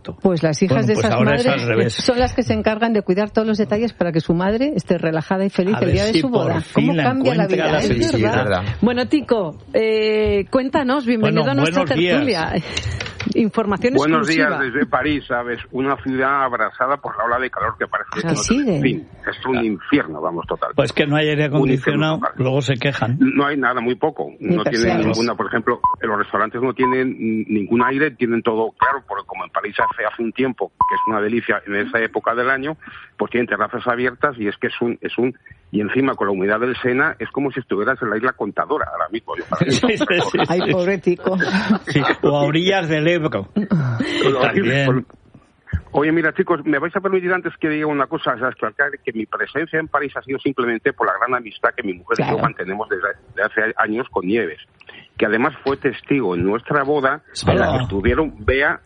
tanto. Pues las hijas de esas madres son las que se encargan de cuidar todos los detalles para que su madre esté relajada y feliz el día de su boda. ¿Cómo cambia la vida? Es verdad. Bueno, Tico, cuéntanos, bienvenido a nuestra tertulia. Información buenos exclusiva. Días desde París, ¿sabes? Una ciudad abrasada por la ola de calor que parece que sigue. Fin, es un infierno, vamos, total. Pues que no hay aire acondicionado, luego se quejan. No hay nada, muy poco. No tienen ninguna, por ejemplo, los restaurantes no tienen ningún aire, tienen todo claro, porque como en París hace un tiempo, que es una delicia en esa época del año, pues tienen terrazas abiertas y es que es un y encima con la humedad del Sena es como si estuvieras en la isla Contadora ahora mismo. Ay, pobre Tico. Sí, o a orillas del Ebro. Oye, mira, chicos, me vais a permitir antes que diga una cosa, ¿sabes? Que mi presencia en París ha sido simplemente por la gran amistad que mi mujer y yo mantenemos desde hace años con Nieves, que además fue testigo en nuestra boda en la que estuvieron Bea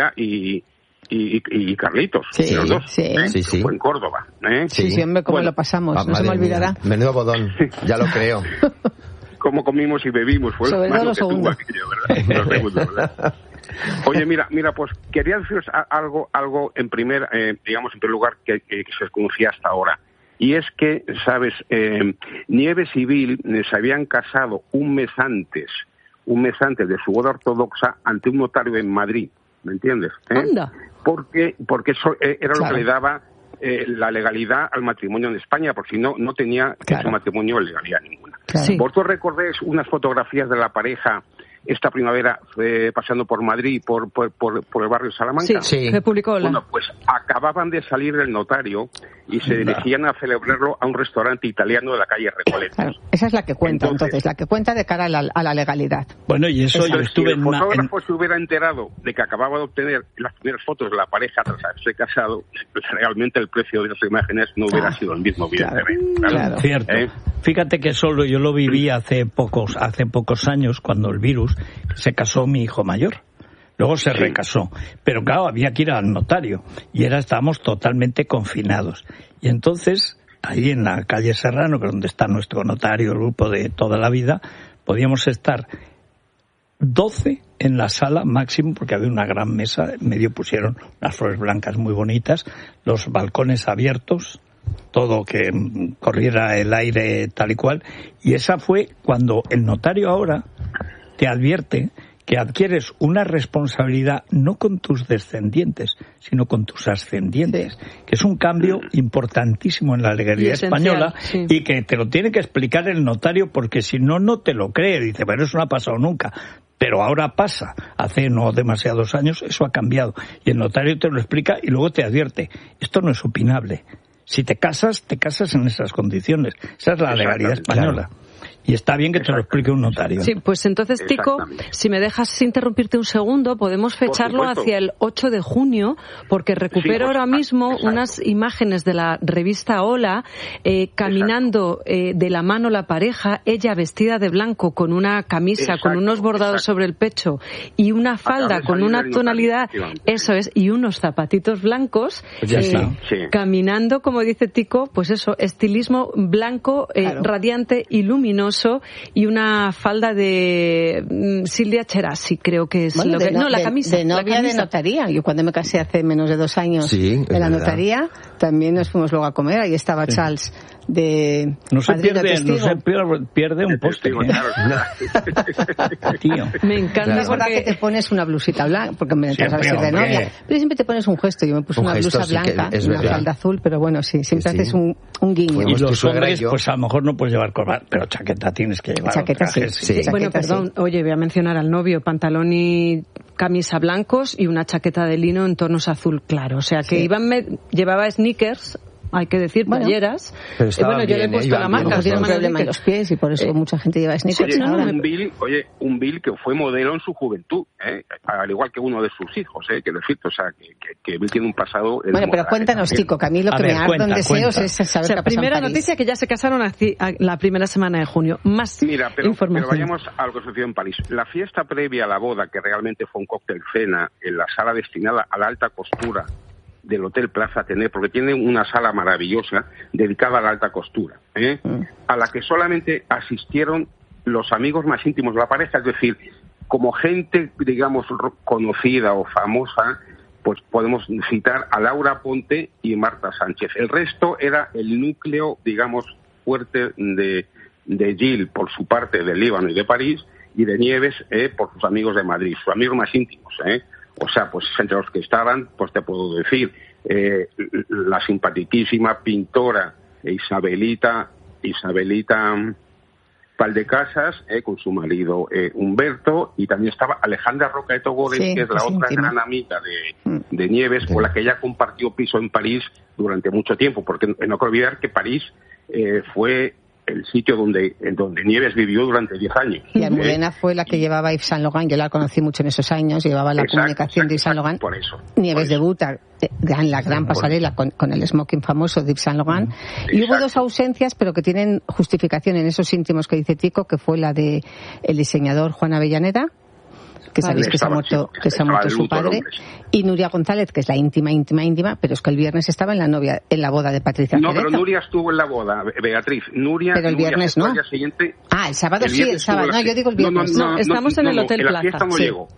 y Carlitos, los dos, sí. fue en Córdoba. Sí, hombre, cómo lo pasamos, no se me olvidará. Menudo bodón, ya lo creo. Cómo comimos y bebimos, fue sobre más todo lo que tuvo aquello, ¿verdad? Los segundos, ¿verdad? Oye, mira, pues quería deciros algo en primer lugar que se conocía hasta ahora. Y es que, ¿sabes? Nieves y Bill se habían casado un mes antes de su boda ortodoxa ante un notario en Madrid. ¿Me entiendes? Anda. Porque eso era lo que le daba la legalidad al matrimonio en España, porque si no tenía ese matrimonio legalidad ninguna. Claro. ¿Vosotros recordáis unas fotografías de la pareja esta primavera pasando por Madrid, por el barrio Salamanca? Sí. Se publicó. Bueno, pues acababan de salir del notario y se dirigían a celebrarlo a un restaurante italiano de la calle Recoleta. Claro, esa es la que cuenta, entonces la que cuenta de cara a la legalidad. Bueno, y eso yo estuve si el fotógrafo se hubiera enterado de que acababa de obtener las primeras fotos de la pareja tras haberse casado, pues realmente el precio de las imágenes no hubiera sido el mismo, evidentemente. Claro. Cierto. Fíjate que solo yo lo viví hace pocos años, cuando el virus se casó mi hijo mayor. Luego se recasó. Pero claro, había que ir al notario. Y estábamos totalmente confinados. Y entonces, ahí en la calle Serrano, que es donde está nuestro notario, el grupo de toda la vida, podíamos estar 12 en la sala máximo, porque había una gran mesa. En medio pusieron unas flores blancas muy bonitas, los balcones abiertos, todo que corriera el aire tal y cual. Y esa fue cuando el notario ahora te advierte que adquieres una responsabilidad no con tus descendientes, sino con tus ascendientes, que es un cambio importantísimo en la legalidad española y que te lo tiene que explicar el notario, porque si no, no te lo cree. Dice, pero eso no ha pasado nunca. Pero ahora pasa. Hace no demasiados años eso ha cambiado. Y el notario te lo explica y luego te advierte, esto no es opinable. Si te casas en esas condiciones. Esa es la legalidad española. Claro. Y está bien que te lo explique un notario. Sí, pues entonces, Tico, si me dejas interrumpirte un segundo, podemos fecharlo hacia el 8 de junio, porque recupero ahora mismo unas imágenes de la revista Hola, caminando de la mano la pareja, ella vestida de blanco con una camisa, con unos bordados sobre el pecho y una falda con una tonalidad, eso es, y unos zapatitos blancos, caminando, como dice Tico, pues eso, estilismo blanco, radiante y luminoso, y una falda de Silvia Cherasi, creo que es lo que... No, la camisa. De novia de notaría. Yo cuando me casé hace menos de 2 años en la notaría, también nos fuimos luego a comer. Ahí estaba Charles de no se pierde un póster. Tío. Me encanta es verdad que te pones una blusita blanca, porque me encanta vestir de novia, pero siempre te pones un gesto. Yo me puse una blusa blanca, una falda azul, pero bueno, siempre haces un guiño. Y los hombres, pues a lo mejor no puedes llevar corbata, pero chaqueta tienes que llevar. Chaqueta, Bueno, perdón, oye, voy a mencionar al novio, pantalón y camisa blancos y una chaqueta de lino en tonos azul claro. O sea que llevaba sneakers, hay que decir, playeras. Bueno, yo le he puesto la marca, tiene un problema en los pies y por eso mucha gente lleva sneakers. Un Bill que fue modelo en su juventud, al igual que uno de sus hijos, que decir, o sea, que Bill tiene un pasado... Bueno, pero cuéntanos, Tico, que a mí lo que me arde en deseos es saber la primera noticia, que ya se casaron la primera semana de junio. Más información. Pero vayamos a lo que sucedió en París. La fiesta previa a la boda, que realmente fue un cóctel cena en la sala destinada a la alta costura del Hotel Plaza Athénée, porque tiene una sala maravillosa dedicada a la alta costura, a la que solamente asistieron los amigos más íntimos de la pareja, es decir, como gente, digamos, conocida o famosa, pues podemos citar a Laura Ponte y Marta Sánchez. El resto era el núcleo, digamos, fuerte de Gil por su parte del Líbano y de París, y de Nieves por sus amigos de Madrid, sus amigos más íntimos. O sea, pues entre los que estaban, pues te puedo decir, la simpaticísima pintora Isabelita Valdecasas, con su marido Humberto, y también estaba Alejandra Roca de Togores, que es la otra gran amiga de Nieves, con la que ella compartió piso en París durante mucho tiempo, porque no hay que olvidar que París fue el sitio donde Nieves vivió durante 10 años. Y Almudena fue la que llevaba Yves Saint Laurent, yo la conocí mucho en esos años, llevaba la comunicación de Yves Saint Laurent. Por eso. Nieves debuta en la gran pasarela con el smoking famoso de Yves Saint Laurent. Y hubo dos ausencias, pero que tienen justificación en esos íntimos que dice Tico, que fue la de el diseñador Juan Avellaneda, que sabéis que se ha muerto su padre, y Nuria González, que es la íntima, pero es que el viernes estaba en la boda de Patricia Cerezo. No, pero Nuria estuvo en la boda, Beatriz. Pero el viernes no. Siguiente, el sábado sí, el sábado. No, yo digo el viernes. No, estamos en el Hotel Plaza. La fiesta no llegó.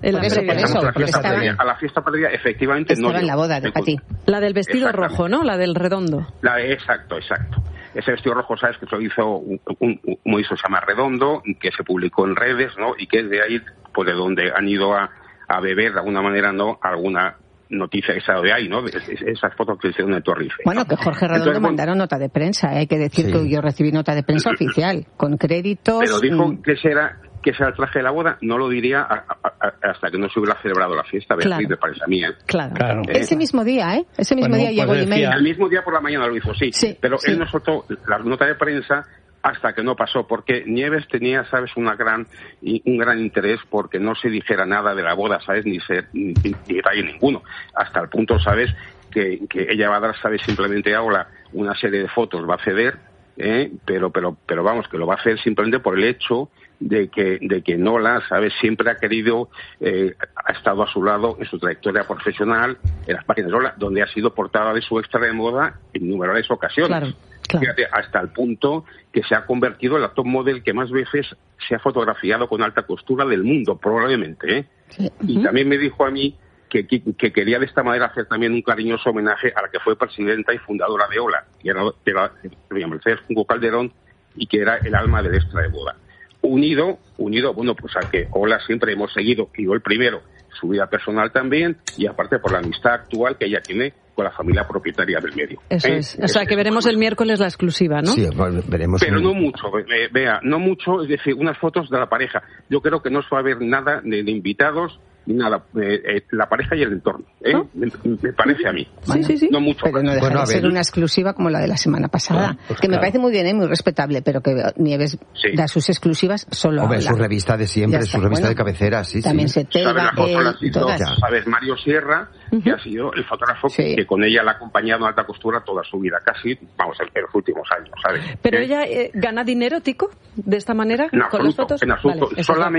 A la fiesta previa, efectivamente, no llegó. Estaba en la boda de Pati. La del vestido rojo, ¿no? La del redondo. Exacto. Ese vestido rojo, sabes que se lo hizo se llama Redondo, que se publicó en redes, ¿no? Y que es de ahí, pues de donde han ido a beber de alguna manera, ¿no? Alguna noticia que salió de ahí, ¿no? Esas fotos que hicieron en Torrife. Bueno, que Jorge Redondo mandaron nota de prensa, hay que decir que yo recibí nota de prensa oficial, con créditos. Pero dijo que será el traje de la boda, no lo diría hasta que no se hubiera celebrado la fiesta, Beatriz, me parece a mí, Claro. Ese mismo día, Ese mismo día llegó el email. El mismo día por la mañana lo hizo, sí. Pero él no soltó la nota de prensa hasta que no pasó, porque Nieves tenía, ¿sabes?, un gran interés porque no se dijera nada de la boda, ¿sabes?, ni detalle ninguno, hasta el punto, ¿sabes?, que ella va a dar, ¿sabes?, simplemente ahora una serie de fotos, va a ceder, pero vamos, que lo va a hacer simplemente por el hecho de que Nola, ¿sabes?, siempre ha querido, ha estado a su lado en su trayectoria profesional, en las páginas de Nola, donde ha sido portada de su extra de moda en innumerables ocasiones. Claro. Fíjate, hasta el punto que se ha convertido en la top model que más veces se ha fotografiado con alta costura del mundo, probablemente. Sí. Y también me dijo a mí que quería de esta manera hacer también un cariñoso homenaje a la que fue presidenta y fundadora de Ola, que era Mercedes Junco Calderón, y que era el alma del extra de boda. Unido, bueno, pues a que Ola siempre hemos seguido, y yo el primero, su vida personal también, y aparte por la amistad actual que ella tiene con la familia propietaria del medio. Eso es. O sea, que veremos el miércoles la exclusiva, ¿no? Sí, veremos. Pero no mucho, no mucho, es decir, unas fotos de la pareja. Yo creo que no se va a ver nada de invitados, ni nada, la pareja y el entorno, ¿no? Me parece a mí. Bueno, sí. No mucho. Pero no deja de ser una exclusiva como la de la semana pasada, que me parece muy bien y muy respetable, pero que Nieves da sus exclusivas solo a su revista de siempre, su revista de cabecera, también se telva, todas. ¿Sabes? Mario Sierra, que ha sido el fotógrafo que con ella la ha acompañado en alta costura toda su vida, casi, vamos, en los últimos años, ¿sabes? Pero ella gana dinero, Tico, de esta manera, con las fotos. En absoluto,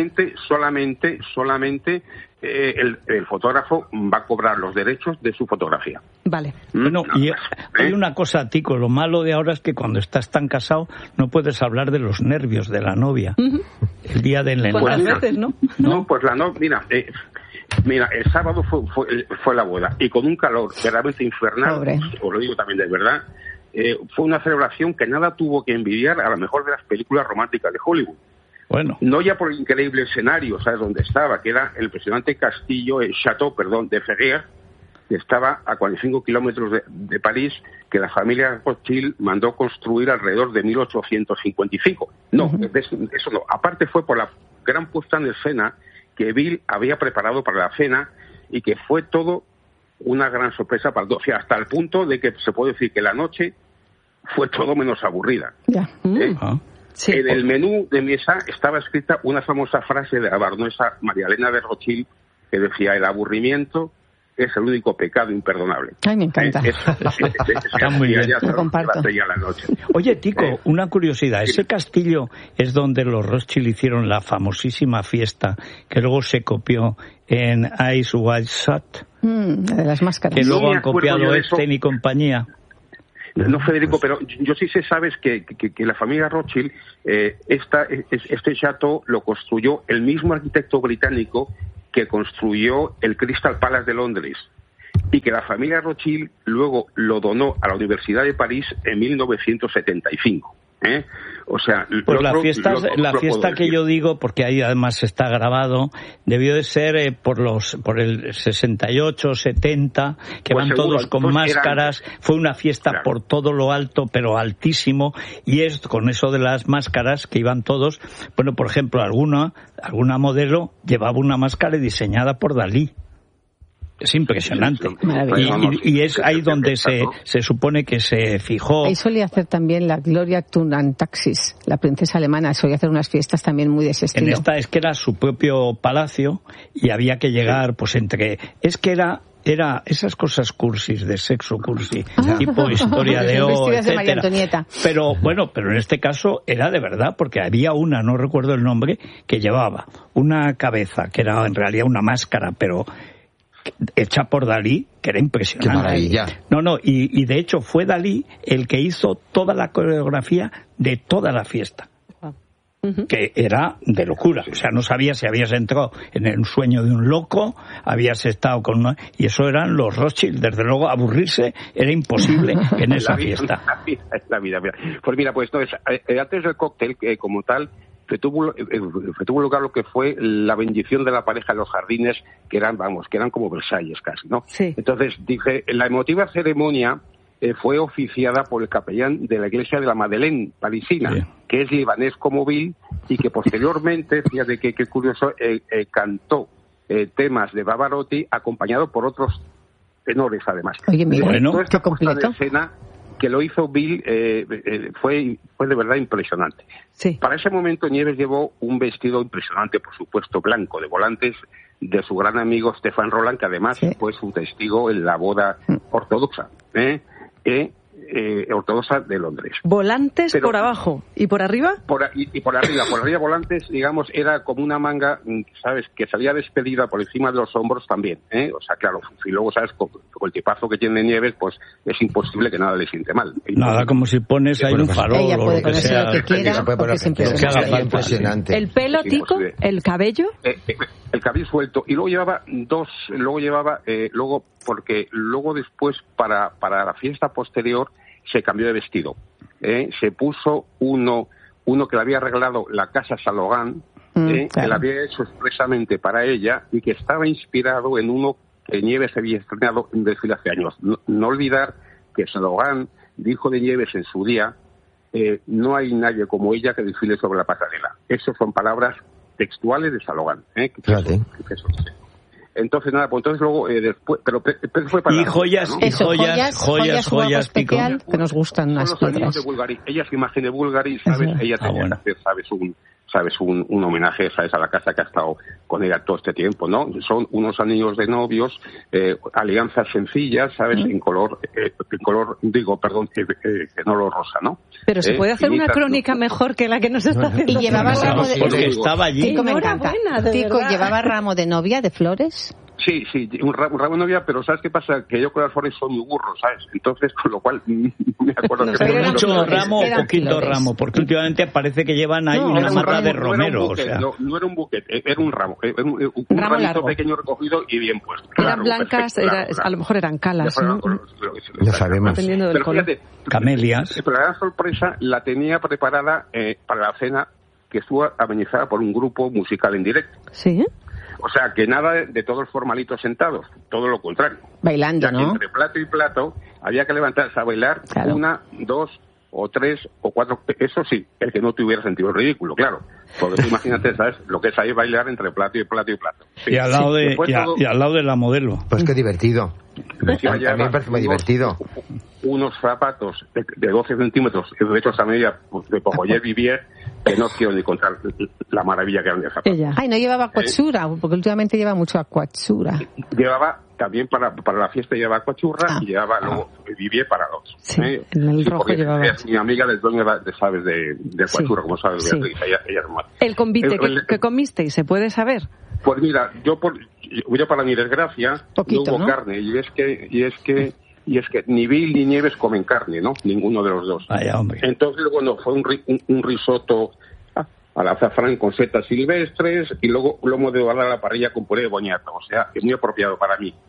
solamente el fotógrafo va a cobrar los derechos de su fotografía. Vale. Bueno, y hay una cosa, Tico, lo malo de ahora es que cuando estás tan casado no puedes hablar de los nervios de la novia. El día del enlace. No, pues la novia, mira, el sábado fue la boda, y con un calor verdaderamente infernal, os lo digo también de verdad, fue una celebración que nada tuvo que envidiar a la mejor de las películas románticas de Hollywood. Bueno. No ya por el increíble escenario, ¿sabes dónde estaba? Que era el impresionante castillo, el Château, de Ferrières, que estaba a 45 kilómetros de París, que la familia Rothschild mandó construir alrededor de 1855. No, eso no. Aparte fue por la gran puesta en escena que Bill había preparado para la cena, y que fue todo una gran sorpresa para todos. O sea, hasta el punto de que se puede decir que la noche fue todo menos aburrida. Sí. En el menú de mesa estaba escrita una famosa frase de la baronesa María Elena de Rothschild, que decía: el aburrimiento es el único pecado imperdonable. Ay, me encanta. Está muy bien. Lo comparto. La noche. Oye, Tico, una curiosidad. ¿Ese castillo es donde los Rothschild hicieron la famosísima fiesta que luego se copió en Eyes Wide Shut? De las máscaras. Que luego han copiado Epstein y compañía. No, Federico, pero yo sí sé, sabes, que la familia Rothschild, este chateau lo construyó el mismo arquitecto británico que construyó el Crystal Palace de Londres. y que la familia Rothschild luego lo donó a la Universidad de París en 1975. O sea, pues la fiesta que yo digo, porque ahí además está grabado, debió de ser por el 68, 70, que pues van todos con máscaras. Fue una fiesta por todo lo alto, pero altísimo, y es con eso de las máscaras que iban todos. Bueno, por ejemplo, alguna modelo llevaba una máscara diseñada por Dalí. Es impresionante. Y es ahí donde se supone que se fijó. Ahí solía hacer también la Gloria Tunantaxis, la princesa alemana, solía hacer unas fiestas también muy de ese estilo. En esta es que era su propio palacio y había que llegar pues entre... Es que era esas cosas cursis, de sexo cursi, tipo historia de O, etcétera. Pero en este caso era de verdad, porque había una, no recuerdo el nombre, que llevaba una cabeza, que era en realidad una máscara, pero hecha por Dalí, que era impresionante. ¡Qué maravilla! Y de hecho fue Dalí el que hizo toda la coreografía de toda la fiesta. Que era de locura. O sea, no sabías si habías entrado en el sueño de un loco, habías estado con una... Y eso eran los Rothschild. Desde luego, aburrirse era imposible en esa fiesta. La vida. Pues mira, pues entonces, antes del cóctel, como tal, tuvo lugar lo que fue la bendición de la pareja en los jardines, que eran como Versalles casi, ¿no? Sí. Entonces, dije, la emotiva ceremonia fue oficiada por el capellán de la iglesia de la Madeleine parisina, sí, que es libanés como Bill, y que posteriormente, fíjate qué curioso, cantó temas de Pavarotti acompañado por otros tenores además. Oye, mira, qué completo. Escena que lo hizo Bill fue de verdad impresionante. Sí. Para ese momento Nieves llevó un vestido impresionante, por supuesto, blanco, de volantes, de su gran amigo Stefan Roland, que además fue su testigo en la boda ortodoxa, ortodoxa de Londres. Volantes. Pero por abajo y por arriba. Por arriba volantes, digamos, era como una manga, sabes, que salía despedida por encima de los hombros también, O sea, claro, y luego sabes, con el tipazo que tiene Nieves, pues es imposible que nada le siente mal. Nada, como si pones ahí un farol o lo que sea. Lo que quiera, porque es impresionante. El pelo, Tico, el cabello. El cabello suelto, y porque luego después para la fiesta posterior se cambió de vestido, se puso uno que le había arreglado la casa Salogán, que le había hecho expresamente para ella y que estaba inspirado en uno que Nieves había estrenado en desfile hace años. No olvidar que Salogán dijo de Nieves en su día, no hay nadie como ella que desfile sobre la pasarela. Esas son palabras textuales de Salogán. Entonces nada, pues entonces luego después, pero fue para y joyas, ¿no? joyas especial que nos gustan las piedras. De Bulgari. Ella es imagen de Bulgari, sabes, ella tenía que hacer, un homenaje, sabes, a la casa que ha estado con ella todo este tiempo, ¿no? Son unos anillos de novios, alianzas sencillas, sabes, en color rosa, ¿no? Pero se puede hacer una crónica mejor que la que nos está haciendo. Y llevaba ramo de... Porque estaba allí. Tico, me encanta. Tico, ¿llevaba ramo de novia, de flores? Sí, un ramo de novia, pero ¿sabes qué pasa? Que yo con las flores soy muy burro, ¿sabes? Entonces, con lo cual, me acuerdo que... ¿Pero mucho ramo o poquito ramo? Porque últimamente parece que llevan ahí una mata de romero, o sea... No era un buquet, era un ramo. Un ramito pequeño recogido y bien puesto. Eran blancas, a lo mejor eran calas, ¿no? No sabemos. Dependiendo del color. Fíjate, camelias. Pero la gran sorpresa la tenía preparada para la cena, que estuvo amenizada por un grupo musical en directo. ¿Sí? O sea, que nada de todos formalitos sentados, todo lo contrario. Bailando, ya que entre plato y plato había que levantarse a bailar, claro. 1, 2 o 3 o 4, eso sí, el que no tuviera sentido ridículo, claro. Porque tú imagínate, ¿sabes? Lo que es ahí bailar entre plato y plato y plato. Sí. Y al lado y al lado de la modelo. Pues qué divertido. A mí me parece muy divertido. Unos zapatos de 12 centímetros, hechos a medida de Pogoyer Vivier, que no quiero ni contar la maravilla que eran de zapatos. Ay, no llevaba acuachura, porque últimamente lleva mucho acuachura. Llevaba también para la fiesta, llevaba acuachurra y llevaba luego Vivier para dos. Sí, el rojo llevaba. Es mi amiga del dueño sabes, de acuachurra, como sabes, Beatriz. Ella es más. El convite que comisteis, ¿se puede saber? Pues mira, yo para mi desgracia no hubo carne, y es que ni Bill ni Nieves comen carne, ¿no? Ninguno de los dos. Vaya, hombre. Entonces, bueno, fue un risotto al azafrán con setas silvestres y luego lomo de bala a la parrilla con puré de boñata. O sea, es muy apropiado para mí.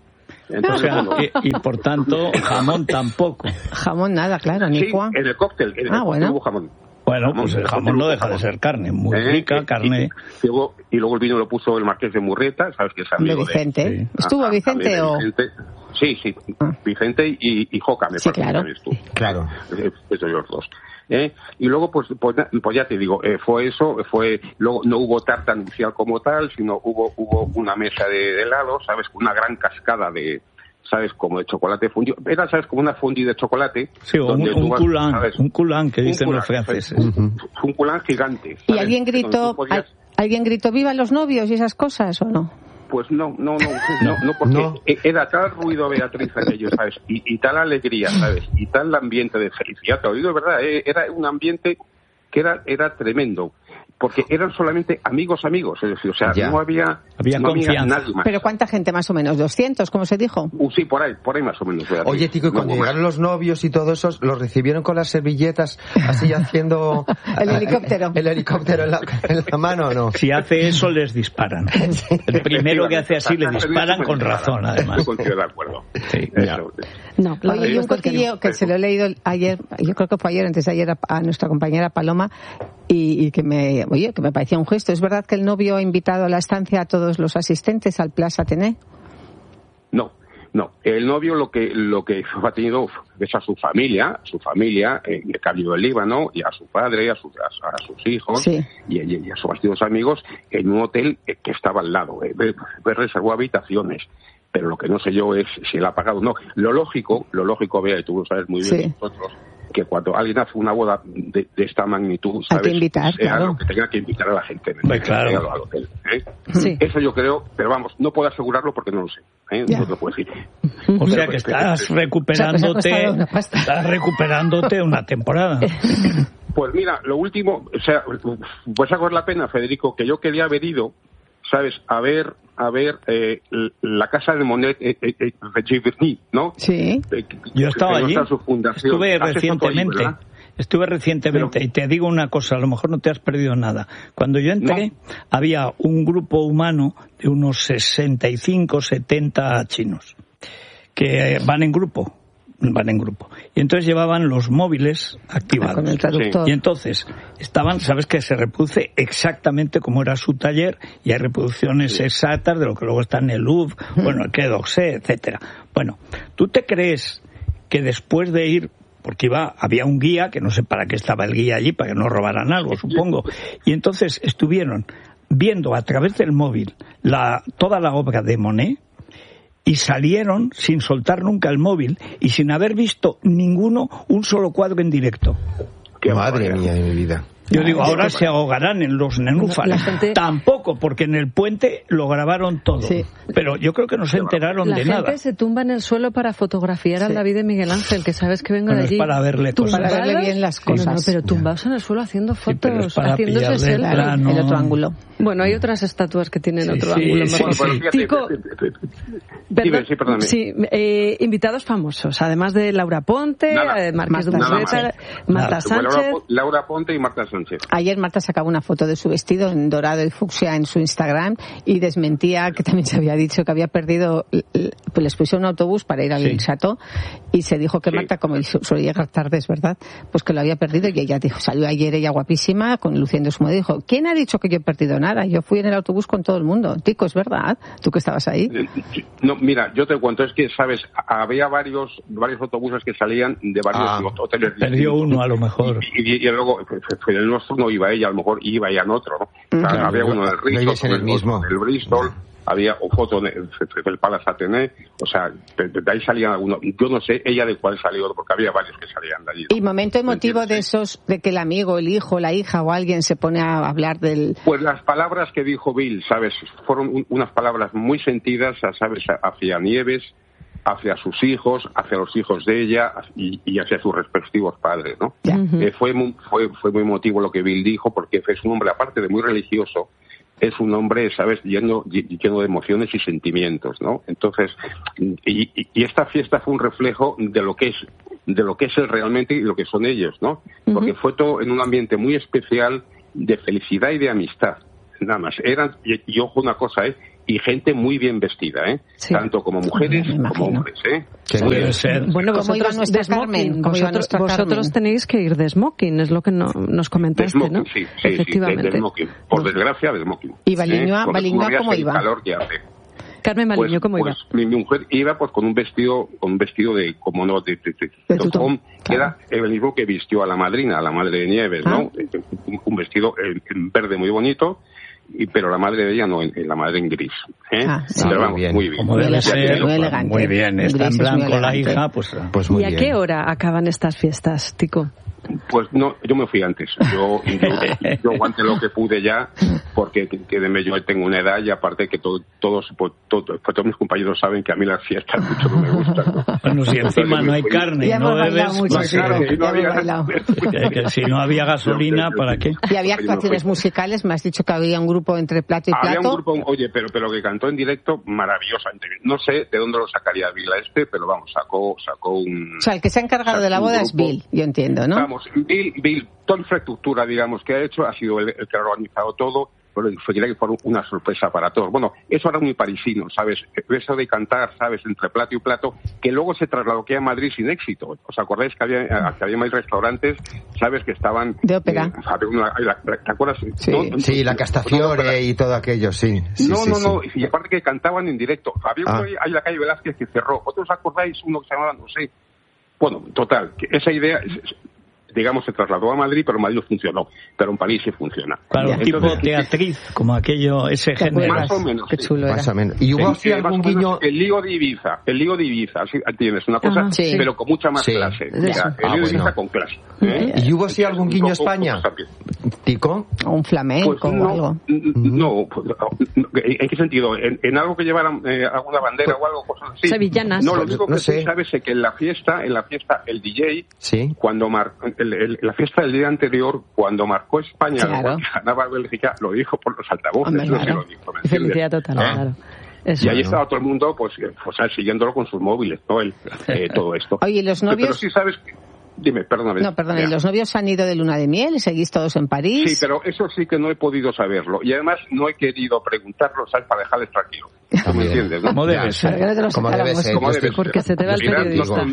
Entonces, o sea, y por tanto, jamón tampoco. Jamón nada, claro, ni Juan. En el cóctel, hubo jamón. Bueno, pues el jamón no deja de ser carne, muy rica, carne. Y luego el vino lo puso el marqués de Murrieta, ¿sabes que es amigo de Vicente? Sí. ¿Estuvo Vicente o...? Vicente. Sí, Vicente y Joca, me parece claro. que estuvo. Claro. Esos los dos. Y luego, pues ya te digo, fue eso, luego no hubo tarta nupcial como tal, sino hubo una mesa de helado, ¿sabes? Una gran cascada de... ¿sabes? Como de chocolate fundido. Era, ¿sabes? Como una fondue de chocolate. Sí, un culán que dicen los franceses. Un culán gigante. ¿sabes? ¿Y alguien gritó viva los novios y esas cosas o no? Pues no, porque era tal ruido, Beatriz, aquello, ¿sabes? Y tal alegría, ¿sabes? Y tal ambiente de felicidad, te lo digo de verdad, era un ambiente que era tremendo. Porque eran solamente amigos, es decir, o sea, no había confianza. Nadie más. ¿Pero cuánta gente más o menos? ¿200, como se dijo? Sí, por ahí más o menos. Oye, Tico, y cuando llegaron los novios y todo eso, ¿los recibieron con las servilletas así haciendo... el helicóptero? ¿El helicóptero en la mano o no? Si hace eso, les disparan. El primero que hace así, le disparan con razón, además. Estoy de acuerdo. Sí, no, oye, y un cotilleo que se lo he leído ayer, yo creo que fue ayer, antes de ayer, a nuestra compañera Paloma, y que me parecía un gesto. ¿Es verdad que el novio ha invitado a la estancia a todos los asistentes al Plaza Athénée? No. El novio lo que ha tenido es a su familia, que ha vivido en Líbano, y a su padre, a sus hijos, sí. y a sus bastidos amigos, en un hotel que estaba al lado. Reservó habitaciones. Pero lo que no sé yo es si él ha pagado o no. Lo lógico, Bea, y tú lo sabes muy bien, nosotros, que cuando alguien hace una boda de esta magnitud, ¿sabes? Hay que invitar, claro. Lo que tenga que invitar a la gente claro. al hotel. Sí. Eso yo creo, pero vamos, no puedo asegurarlo porque no lo sé. No te puedo decir. O sea que estás recuperándote una temporada. Pues mira, lo último, o sea, pues hago la pena, Federico, que yo quería haber ido, ¿sabes? A ver la casa de Monet de Giverny, ¿no? Sí. Yo estaba allí. Estuve recientemente pero, y te digo una cosa, a lo mejor no te has perdido nada. Cuando yo entré, había un grupo humano de unos 65, 70 chinos que van en grupo. Y entonces llevaban los móviles activados. Con el traductor. Y entonces estaban, sabes que se reproduce exactamente como era su taller, y hay reproducciones exactas de lo que luego está en el Louvre, bueno, el Quai d'Orsay, etcétera. Bueno, ¿tú te crees que después de ir, porque había un guía, que no sé para qué estaba el guía allí, para que no robaran algo, supongo, y entonces estuvieron viendo a través del móvil toda la obra de Monet, y salieron sin soltar nunca el móvil y sin haber visto un solo cuadro en directo? ¡Qué madre mía de mi vida! Yo digo, ahora se ahogarán en los nenúfares. Tampoco, porque en el puente lo grabaron todo. Sí. Pero yo creo que no se enteraron de nada. La gente se tumba en el suelo para fotografiar al David de Miguel Ángel, que sabes que vengo de allí. Es para verle cosas. Para verle bien las cosas. No, pero tumbados en el suelo haciendo fotos, haciéndose selfie. El otro ángulo. Bueno, hay otras estatuas que tienen otro ángulo mejor. Tico, sí, invitados famosos, además de Laura Ponte, Marqués de Urreta, Marta Sánchez. Laura Ponte y Marta Sánchez. Ayer Marta sacaba una foto de su vestido en dorado y fucsia en su Instagram y desmentía que también se había dicho que había perdido, pues les puso un autobús para ir al Chateau y se dijo que Marta, como suele llegar tarde, es verdad, pues que lo había perdido, y ella dijo, salió ayer ella guapísima, luciendo su moda, y dijo, ¿quién ha dicho que yo he perdido nada? Yo fui en el autobús con todo el mundo. Tico, ¿es verdad? ¿Tú que estabas ahí? No, mira, yo te cuento, es que, ¿sabes? Había varios autobuses que salían de varios hoteles. Perdió uno, a lo mejor. Y luego, en el nuestro no iba ella, a lo mejor iba ella en otro, ¿no? O sea, había uno del Bristol, del Bristol, había foto del Palace Athénée, o sea, de ahí salían algunos. Yo no sé ella de cuál salió, porque había varios que salían de allí, ¿no? ¿Y momento emotivo de esos, de que el amigo, el hijo, la hija o alguien se pone a hablar del...? Pues las palabras que dijo Bill, ¿sabes? Fueron unas palabras muy sentidas, ¿sabes? Hacia Nieves, hacia sus hijos, hacia los hijos de ella y hacia sus respectivos padres, ¿no? Fue muy emotivo lo que Bill dijo, porque es un hombre, aparte de muy religioso, es un hombre, ¿sabes?, lleno de emociones y sentimientos, ¿no? Entonces, y esta fiesta fue un reflejo de lo que es él realmente y lo que son ellos, ¿no? Porque fue todo en un ambiente muy especial de felicidad y de amistad. Nada más. Y ojo una cosa, y gente muy bien vestida, sí. Tanto como mujeres como hombres. Puede ser. Bueno, vosotros de smoking, vosotros tenéis que ir de smoking, es lo que nos comentaste, smoking, ¿no? Sí, efectivamente. De smoking. Por desgracia, de smoking. ¿Y Baliñoa cómo iba? El calor que hace. Carmen Baliño, ¿cómo iba? Mi mujer iba pues con un vestido de como no de tutón, que era el mismo que vistió a la madrina, a la madre de Nieves, ¿no? Un vestido en verde muy bonito, pero la madre de ella no, la madre en gris. Sí. Pero vamos, muy bien. Como debe ser, muy elegante. Muy bien, está en blanco la hija, pues muy ¿Y a bien. qué hora acaban estas fiestas, Tico? Pues no, yo me fui antes. Yo aguanté lo que pude ya, porque yo tengo una edad y aparte que todos mis compañeros saben que a mí las fiestas mucho no me gustan, ¿no? Bueno, si encima no hay carne y no bebes, que si no había gasolina, ¿para qué? Y había actuaciones musicales, me has dicho que había un grupo entre plato y plato. Había un grupo, oye, pero que cantó en directo maravillosamente bien. No sé de dónde lo sacaría Bill pero vamos, sacó un... O sea, el que se ha encargado de la boda es Bill, yo entiendo, ¿no? Vamos, Bill, toda la infraestructura, digamos, que ha hecho, ha sido el que ha organizado todo, pero fue una sorpresa para todos. Bueno, eso era muy parisino, ¿sabes? Eso de cantar, ¿sabes?, entre plato y plato, que luego se trasladó aquí a Madrid sin éxito. ¿Os acordáis que había más restaurantes, ¿sabes?, que estaban... De ópera. ¿Te acuerdas? Sí, la Castafiore y todo aquello, sí. No, y aparte que cantaban en directo. Había uno ahí en la calle Velázquez que cerró. ¿Otros acordáis? Uno que se llamaba, no sé... Bueno, total, que esa idea... digamos, se trasladó a Madrid, pero en Madrid no funcionó. Pero en París sí funciona. Claro, tipo teatriz, como aquello, ese género. Más o menos. Qué chulo era. Más o menos. ¿Y hubo así algún guiño? El lío de Ibiza, ¿sí? Tienes una cosa, pero con mucha más clase. El lío de Ibiza con clase. ¿Y hubo así algún guiño a España? ¿Tico? ¿O un flamenco pues o algo? No, ¿en qué sentido? ¿En algo que llevaran alguna bandera o algo? Cosas así? Sevillanas. No, lo único que tú sabes es que en la fiesta, el DJ, cuando la fiesta del día anterior, cuando marcó España, claro, ganaba Bélgica, lo dijo por los altavoces. Hombre, claro. Lo dijo, felicidad total, claro. Eso, y ahí estaba todo el mundo, pues siguiéndolo con sus móviles, ¿no? Todo esto. Oye, los novios... Pero sí sabes que... Dime, perdóname. No, perdona, ¿y los novios han ido de luna de miel? ¿Seguís todos en París? Sí, pero eso sí que no he podido saberlo. Y además no he querido preguntarlo, ¿sabes?, para dejarles tranquilo. ¿Tú me entiendes, no? Como debe ser. Como debe ser. Porque se te va el periodista.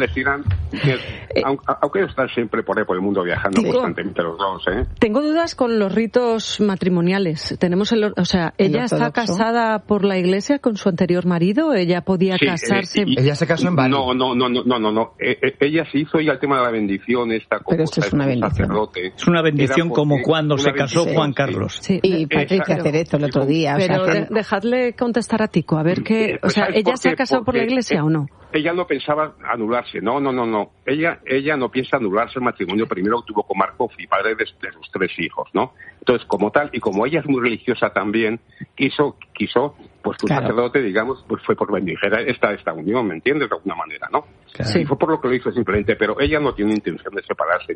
Aunque están siempre por el mundo viajando constantemente los dos, Tengo dudas con los ritos matrimoniales. ¿Ella está casada por la iglesia con su anterior marido? ¿Ella podía casarse? Ella se casó en Bali. No. Ella se hizo ya el tema de la bendición esta. Pero esto es una bendición. Es una bendición como cuando se casó Juan Carlos. Sí. Y Patricia Cerezo el otro día. Pero dejadle contestar a Tico, a ver qué... ¿ella se ha casado por la iglesia o no? Ella no pensaba anularse, no. Ella no piensa anularse el matrimonio primero que tuvo con Marco y padre de sus 3 hijos, ¿no? Entonces, como tal, y como ella es muy religiosa también, quiso pues un sacerdote, digamos, pues fue por bendicer esta unión, ¿me entiendes? De alguna manera, ¿no? Claro. Sí, fue por lo que lo hizo simplemente, pero ella no tiene intención de separarse,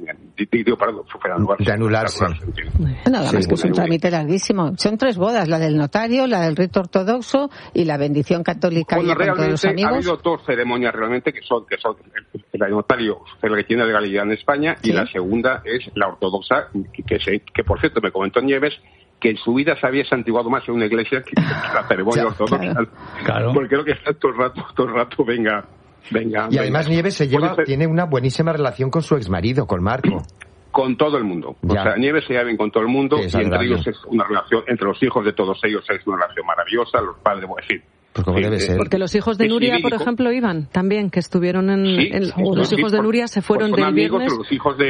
de anularse. Nada más que es un trámite larguísimo. Son 3 bodas, la del notario, la del rito ortodoxo y la bendición católica con todos los amigos. Ha habido 2 ceremonias realmente que son el notario, el que tiene legalidad en España, y la segunda es la ortodoxa, que por cierto me comentó Nieves que en su vida se había santiguado más en una iglesia que la ceremonia ortodoxa. Claro. Porque creo que está todo el rato, venga. Y además Nieves tiene una buenísima relación con su exmarido, con Marco. Con todo el mundo. O sea, Nieves se lleva bien con todo el mundo, y entre ellos es una relación, entre los hijos de todos ellos es una relación maravillosa, los padres, voy a decir. Pues como debe ser. Porque los hijos de Nuria, por ejemplo, iban también, que estuvieron los hijos de Nuria se fueron del viernes. Son amigos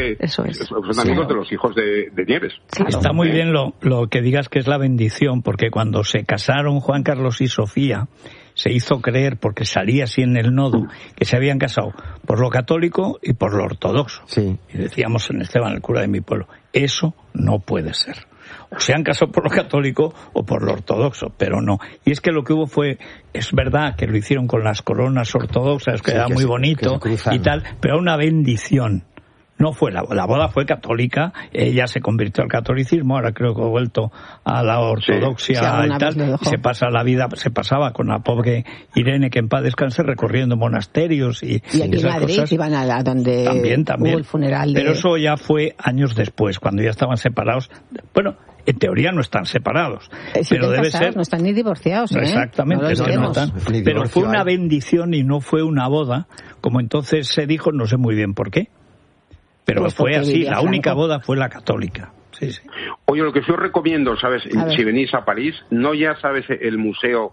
de los hijos de Nieves. Claro. Está muy bien lo que digas que es la bendición, porque cuando se casaron Juan Carlos y Sofía, se hizo creer, porque salía así en el nodo, que se habían casado por lo católico y por lo ortodoxo. Sí. Y decíamos en Esteban, el cura de mi pueblo, eso no puede ser. O se han casado por lo católico o por lo ortodoxo, pero no. Y es que lo que hubo es verdad que lo hicieron con las coronas ortodoxas, que era muy bonito y tal, pero una bendición. No fue la boda fue católica, ella se convirtió al catolicismo, ahora creo que ha vuelto a la ortodoxia y tal, se pasaba con la pobre Irene, que en paz descanse, recorriendo monasterios y aquí en Madrid cosas. Iban a donde también. Hubo el funeral pero eso ya fue años después, cuando ya estaban separados. Bueno, En teoría no están separados, pero debe ser... No están ni divorciados, ¿eh? Exactamente, es que no están. Pero fue una bendición y no fue una boda, como entonces se dijo, no sé muy bien por qué. Pero pues fue así, la única boda fue la católica. Sí, sí. Oye, lo que yo os recomiendo, ¿sabes? Si venís a París, no ya sabes el museo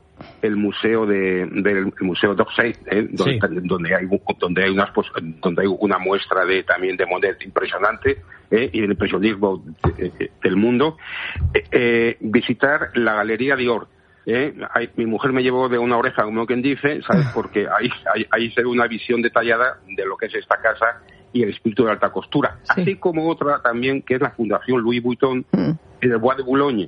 d'Orsay, donde hay una muestra también de Monet impresionante, y el impresionismo del mundo. Visitar la Galería Dior. Mi mujer me llevó de una oreja, como quien dice, ¿sabes? Porque ahí se ve una visión detallada de lo que es esta casa y el espíritu de alta costura, así como otra también que es la Fundación Louis Vuitton en el Bois de Boulogne,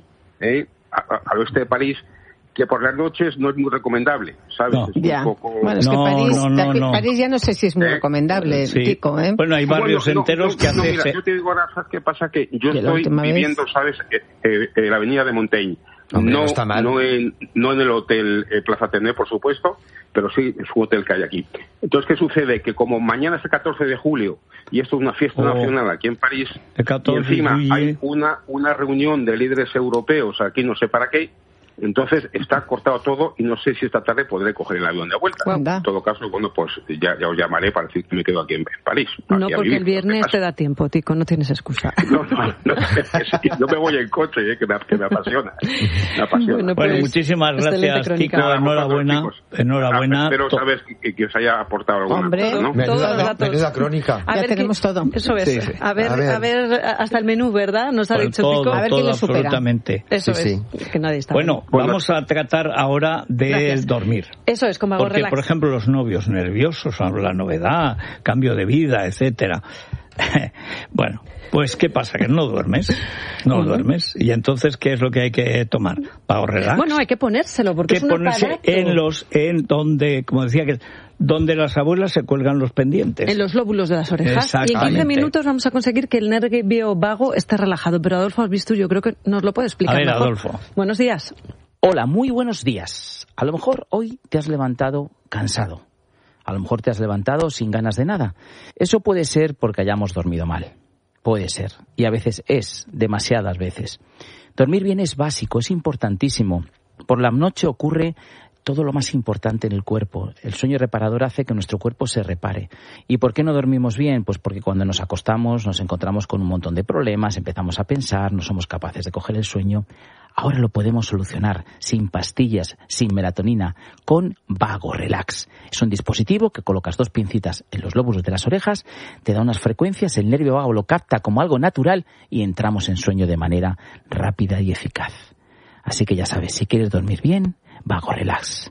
al oeste de París, que por las noches no es muy recomendable, ¿sabes? No. Es un poco... Bueno, es que París ya no sé si es muy recomendable, Tico, ¿eh? Bueno, hay barrios enteros que hacen... Mira, yo te digo ahora, ¿sabes qué pasa? Que yo estoy viviendo, ¿sabes?, en la avenida de Montaigne. Hombre, no está mal. No en el hotel Plaza Athénée, por supuesto, pero sí es un hotel que hay aquí. Entonces, ¿qué sucede? Que como mañana es el 14 de julio y esto es una fiesta nacional aquí en París, y encima hay una reunión de líderes europeos aquí no sé para qué, entonces está cortado todo y no sé si esta tarde podré coger el avión de vuelta. En todo caso, bueno, pues ya os llamaré para decir que me quedo aquí en París. No, porque el viernes te da tiempo, Tico, no tienes excusa. No, yo me voy en coche, que me apasiona. Me apasiona. Bueno, muchísimas gracias, Tico, enhorabuena. Espero, sabes, que os haya aportado alguna cosa, ¿no? Menuda crónica. Ya tenemos todo. Eso es. Sí. A ver, hasta el menú, ¿verdad? Nos ha dicho Tico. A ver quién lo supera. Absolutamente. Eso es, que nadie está. Bueno, vamos a tratar ahora de dormir. Eso es, como hago relax. Porque, por ejemplo, los novios nerviosos, la novedad, cambio de vida, etcétera. Bueno, pues ¿qué pasa? Que no duermes. No duermes. Y entonces, ¿qué es lo que hay que tomar? ¿Pago relax? Bueno, hay que ponérselo, porque es un aparato. En donde, como decía, donde las abuelas se cuelgan los pendientes. En los lóbulos de las orejas. Y en 15 minutos vamos a conseguir que el nervio vago esté relajado. Pero Adolfo, has visto, yo creo que nos lo puede explicar mejor. Adolfo. Buenos días. Hola, muy buenos días. A lo mejor hoy te has levantado cansado. A lo mejor te has levantado sin ganas de nada. Eso puede ser porque hayamos dormido mal. Puede ser. Y a veces es, demasiadas veces. Dormir bien es básico, es importantísimo. Por la noche ocurre todo lo más importante en el cuerpo. El sueño reparador hace que nuestro cuerpo se repare. ¿Y por qué no dormimos bien? Pues porque cuando nos acostamos nos encontramos con un montón de problemas, empezamos a pensar, no somos capaces de coger el sueño. Ahora lo podemos solucionar sin pastillas, sin melatonina, con Vago Relax. Es un dispositivo que colocas 2 pincitas en los lóbulos de las orejas, te da unas frecuencias, el nervio vago lo capta como algo natural y entramos en sueño de manera rápida y eficaz. Así que ya sabes, si quieres dormir bien, Vago Relax.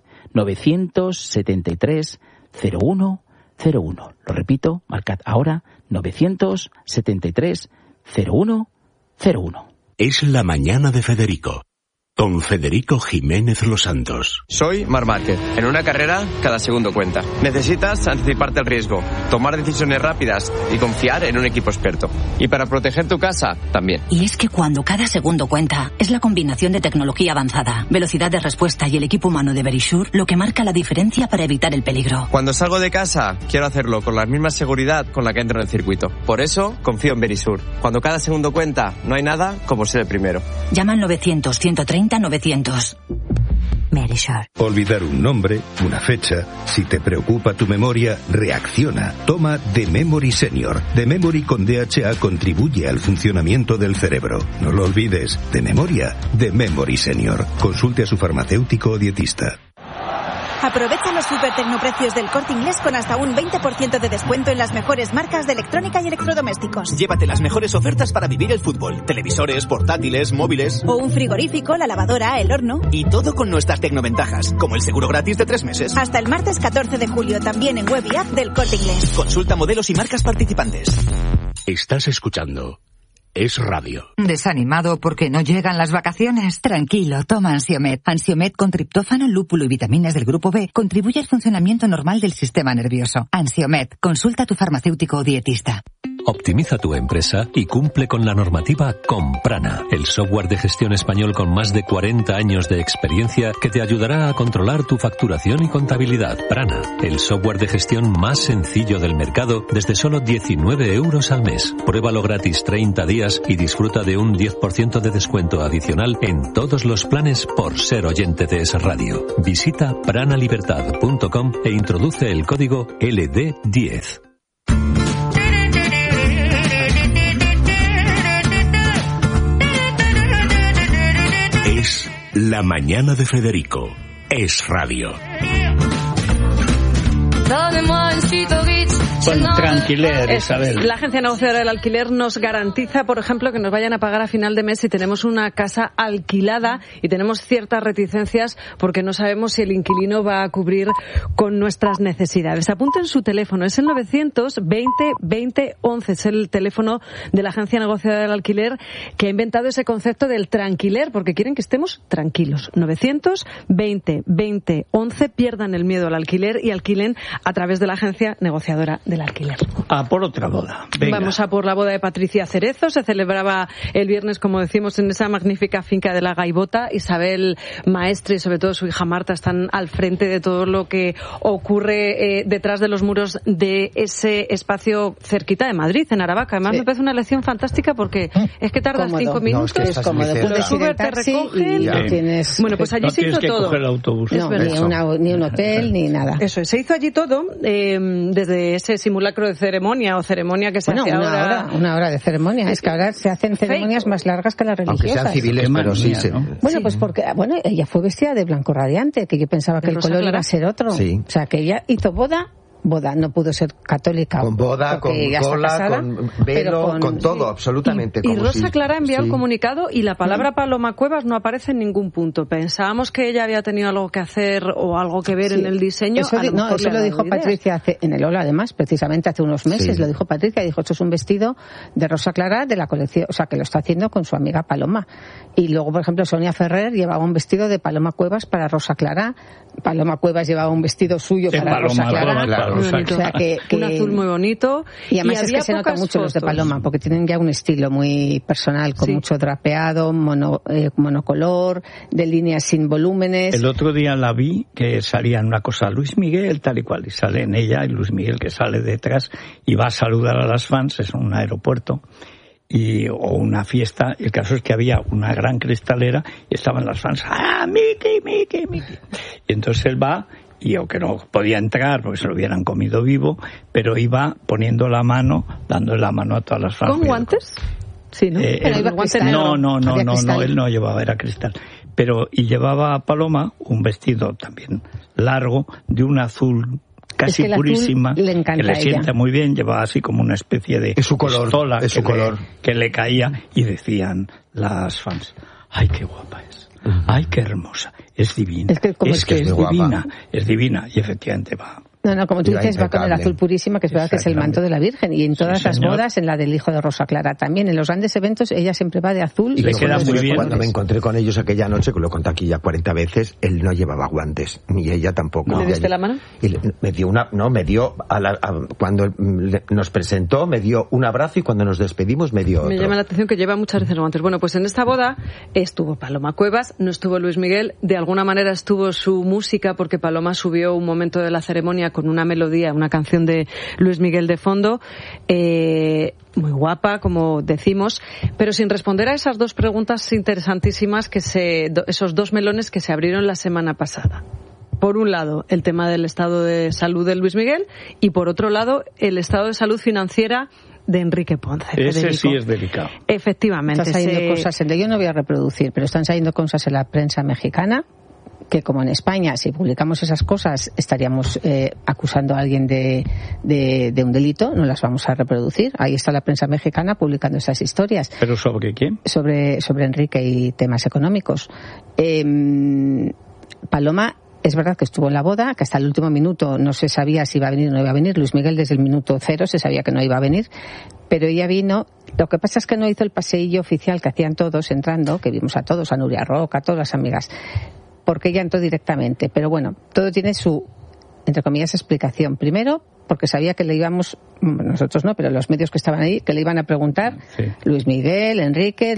973 0101. Lo repito, marcad ahora 973 0101. Es la mañana de Federico, con Federico Jiménez Los Santos. Soy Marc Márquez. En una carrera, cada segundo cuenta. Necesitas anticiparte al riesgo, tomar decisiones rápidas y confiar en un equipo experto. Y para proteger tu casa, también. Y es que cuando cada segundo cuenta, es la combinación de tecnología avanzada, velocidad de respuesta y el equipo humano de Verisure lo que marca la diferencia para evitar el peligro. Cuando salgo de casa, quiero hacerlo con la misma seguridad con la que entro en el circuito. Por eso, confío en Verisure. Cuando cada segundo cuenta, no hay nada como ser el primero. Llama al 900-130-900. Verisure. Olvidar un nombre, una fecha. Si te preocupa tu memoria, reacciona. Toma The Memory Senior. The Memory con DHA contribuye al funcionamiento del cerebro. No lo olvides. De memoria, The Memory Senior. Consulte a su farmacéutico o dietista. Aprovecha los super tecnoprecios del Corte Inglés con hasta un 20% de descuento en las mejores marcas de electrónica y electrodomésticos. Llévate las mejores ofertas para vivir el fútbol. Televisores, portátiles, móviles. O un frigorífico, la lavadora, el horno. Y todo con nuestras tecnoventajas, como el seguro gratis de 3 meses. Hasta el martes 14 de julio, también en web y app del Corte Inglés. Consulta modelos y marcas participantes. Estás escuchando Es Radio. ¿Desanimado porque no llegan las vacaciones? Tranquilo, toma Ansiomed. Ansiomed con triptófano, lúpulo y vitaminas del grupo B contribuye al funcionamiento normal del sistema nervioso. Ansiomed, consulta a tu farmacéutico o dietista. Optimiza tu empresa y cumple con la normativa con Prana, el software de gestión español con más de 40 años de experiencia que te ayudará a controlar tu facturación y contabilidad. Prana, el software de gestión más sencillo del mercado desde solo 19 euros al mes. Pruébalo gratis 30 días y disfruta de un 10% de descuento adicional en todos los planes por ser oyente de Es Radio. Visita pranalibertad.com e introduce el código LD10. Es La Mañana de Federico. Es Radio. Bueno, tranquiler, Isabel. La agencia negociadora del alquiler nos garantiza, por ejemplo, que nos vayan a pagar a final de mes si tenemos una casa alquilada y tenemos ciertas reticencias porque no sabemos si el inquilino va a cubrir con nuestras necesidades. Apunten su teléfono, es el 920-20-11, es el teléfono de la agencia negociadora del alquiler que ha inventado ese concepto del tranquiler porque quieren que estemos tranquilos. 920-20-11, pierdan el miedo al alquiler y alquilen a través de la agencia negociadora del alquiler. A por otra boda. Venga. Vamos a por la boda de Patricia Cerezo. Se celebraba el viernes, como decimos, en esa magnífica finca de la Gaivota. Isabel Maestre y sobre todo su hija Marta están al frente de todo lo que ocurre detrás de los muros de ese espacio cerquita de Madrid, en Aravaca. Además, me parece una elección fantástica porque es que tardas 5 minutos. No, es cómodo. Puedes ir en taxi y no tienes... Bueno, pues allí se hizo todo. Coger el autobús. No, ni un hotel, ni nada. Eso es, se hizo allí todo, desde ese simulacro de ceremonia o ceremonia que se hace ahora. Una hora de ceremonia. Es que ahora se hacen ceremonias más largas que las religiosas. Aunque sean civiles, pero sí. Bueno, pues porque ella fue vestida de blanco radiante, que yo pensaba que el color iba a ser otro. Sí. O sea, que ella hizo boda, no pudo ser católica. Con boda, con cola, casada, con velo, con todo, absolutamente. Y Rosa Clara ha enviado un comunicado y la palabra Paloma Cuevas no aparece en ningún punto. Pensábamos que ella había tenido algo que hacer o algo que ver en el diseño. Eso lo dijo Patricia en el Hola, además, precisamente hace unos meses. Lo dijo Patricia, dijo, esto es un vestido de Rosa Clara de la colección, o sea, que lo está haciendo con su amiga Paloma. Y luego, por ejemplo, Sonia Ferrer llevaba un vestido de Paloma Cuevas para Rosa Clara. Paloma Cuevas llevaba un vestido suyo para Rosa Clara. O sea, un azul muy bonito. Y además es que se nota mucho los de Paloma, porque tienen ya un estilo muy personal, con mucho drapeado, monocolor, de líneas sin volúmenes. El otro día la vi que salía en una cosa Luis Miguel, tal y cual, y sale en ella, y Luis Miguel que sale detrás y va a saludar a las fans, es un aeropuerto. O una fiesta, el caso es que había una gran cristalera y estaban las fans, Mickey. Y entonces él va, y aunque no podía entrar porque se lo hubieran comido vivo, pero iba poniendo la mano, dándole la mano a todas las fans. ¿Con guantes? Sí, ¿no? No, él no llevaba, era cristal. Y llevaba a Paloma un vestido también largo, de un azul casi purísima, le encanta, que le sienta muy bien, llevaba así como una especie de pistola que le caía, y decían las fans, ¡ay, qué guapa es! ¡Ay, qué hermosa! Es divina. Es divina, y efectivamente va. No, como tú dices, va con el azul purísima, que es verdad que es el manto de la Virgen. Y en todas las bodas, en la del hijo de Rosa Clara también, en los grandes eventos, ella siempre va de azul. Y le queda muy bien. Cuando me encontré con ellos aquella noche, que lo conté aquí ya 40 veces, él no llevaba guantes, ni ella tampoco. ¿Le diste la mano? Y me dio cuando nos presentó, me dio un abrazo, y cuando nos despedimos me dio otro. Me llama la atención que lleva muchas veces guantes. Bueno, pues en esta boda estuvo Paloma Cuevas, no estuvo Luis Miguel, de alguna manera estuvo su música, porque Paloma subió un momento de la ceremonia con una melodía, una canción de Luis Miguel de fondo, muy guapa, como decimos, pero sin responder a esas dos preguntas interesantísimas esos dos melones que se abrieron la semana pasada. Por un lado, el tema del estado de salud de Luis Miguel, y por otro lado, el estado de salud financiera de Enrique Ponce. Ese Federico. Sí es delicado. Efectivamente. Están saliendo cosas, yo no voy a reproducir, pero están saliendo cosas en la prensa mexicana, que como en España, si publicamos esas cosas, estaríamos acusando a alguien de un delito, no las vamos a reproducir. Ahí está la prensa mexicana publicando esas historias. ¿Pero sobre quién? Sobre Enrique y temas económicos. Paloma, es verdad que estuvo en la boda, que hasta el último minuto no se sabía si iba a venir o no iba a venir. Luis Miguel desde el minuto 0 se sabía que no iba a venir, pero ella vino. Lo que pasa es que no hizo el paseillo oficial que hacían todos entrando, que vimos a todos, a Nuria Roca, a todas las amigas, porque ella entró directamente. Pero bueno, todo tiene su, entre comillas, explicación. Primero, porque sabía que le íbamos nosotros no, pero los medios que estaban ahí, que le iban a preguntar Luis Miguel, Enrique.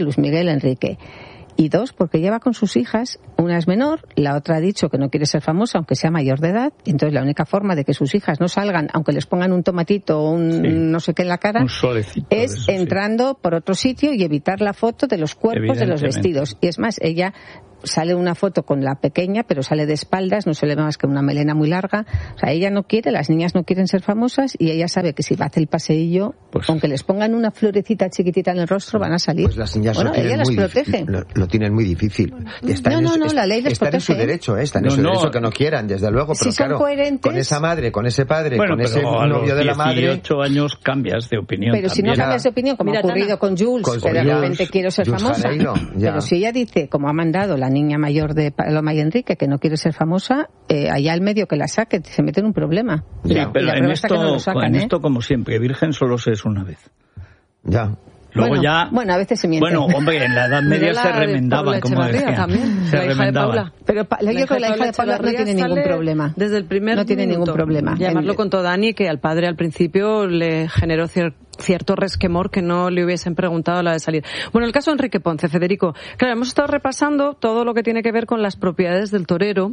Y 2, porque ella va con sus hijas, una es menor, la otra ha dicho que no quiere ser famosa, aunque sea mayor de edad, y entonces la única forma de que sus hijas no salgan, aunque les pongan un tomatito o no sé qué en la cara, es entrando por otro sitio y evitar la foto de los cuerpos de los vestidos. Y es más, ella sale una foto con la pequeña, pero sale de espaldas, no se le ve más que una melena muy larga. O sea, ella no quiere, las niñas no quieren ser famosas, y ella sabe que si va a hacer el paseillo, aunque les pongan una florecita chiquitita en el rostro, van a salir. Pues las niñas ella las protege. Lo tienen muy difícil. La ley les protege. Están en su derecho, están en su derecho que no quieran, desde luego, pero si claro, con esa madre, con ese padre, con ese novio de la madre... A los 18 años cambias de opinión. Pero también. Si no cambias de opinión, como ha ocurrido con Jules, que de repente quiero ser famosa. Pero si ella dice, como ha mandado la niña mayor de Paloma y Enrique, que no quiere ser famosa, allá al medio que la saque, se mete en un problema. Pero en esto, como siempre, virgen solo se es una vez. Ya. Luego bueno, a veces se miente. Bueno, hombre, en la Edad Media se remendaban, como decían. También, se la hija de Paula. Pero yo creo que la hija de Paula no tiene ningún problema. Desde el primer No tiene ningún problema. Ya además lo contó Dani, que al padre al principio le generó cierto resquemor que no le hubiesen preguntado a la de salir. Bueno, el caso de Enrique Ponce, Federico. Claro, hemos estado repasando todo lo que tiene que ver con las propiedades del torero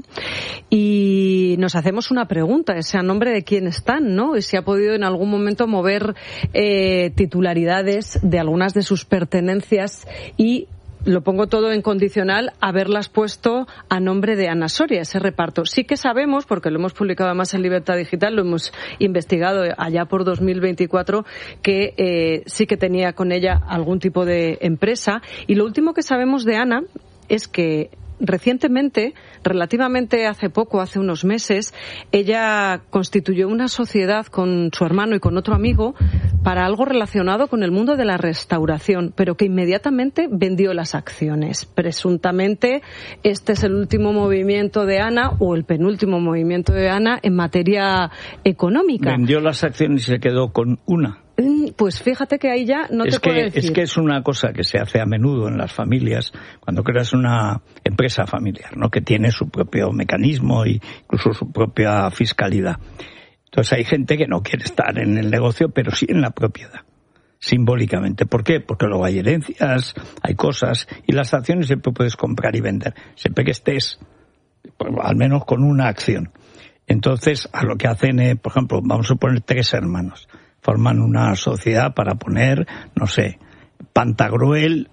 y nos hacemos una pregunta, ese a nombre de quién están, ¿no? Y si ha podido en algún momento mover titularidades de algunas de sus pertenencias y lo pongo todo en condicional, haberlas puesto a nombre de Ana Soria, ese reparto. Sí que sabemos, porque lo hemos publicado además en Libertad Digital, lo hemos investigado allá por 2024, que sí que tenía con ella algún tipo de empresa. Y lo último que sabemos de Ana es que recientemente, relativamente hace poco, hace unos meses, ella constituyó una sociedad con su hermano y con otro amigo para algo relacionado con el mundo de la restauración, pero que inmediatamente vendió las acciones. Presuntamente, este es el último movimiento de Ana, o el penúltimo movimiento de Ana en materia económica. Vendió las acciones y se quedó con una. Pues fíjate que ahí ya no te puedo decir. Es que es una cosa que se hace a menudo en las familias cuando creas una empresa familiar, ¿no? Que tiene su propio mecanismo e incluso su propia fiscalidad. Entonces hay gente que no quiere estar en el negocio, pero sí en la propiedad, simbólicamente. ¿Por qué? Porque luego hay herencias, hay cosas, y las acciones siempre puedes comprar y vender, siempre que estés, pues, al menos con una acción. Entonces, a lo que hacen, por ejemplo, vamos a poner 3 hermanos. Forman una sociedad para poner, no sé, Pantagruel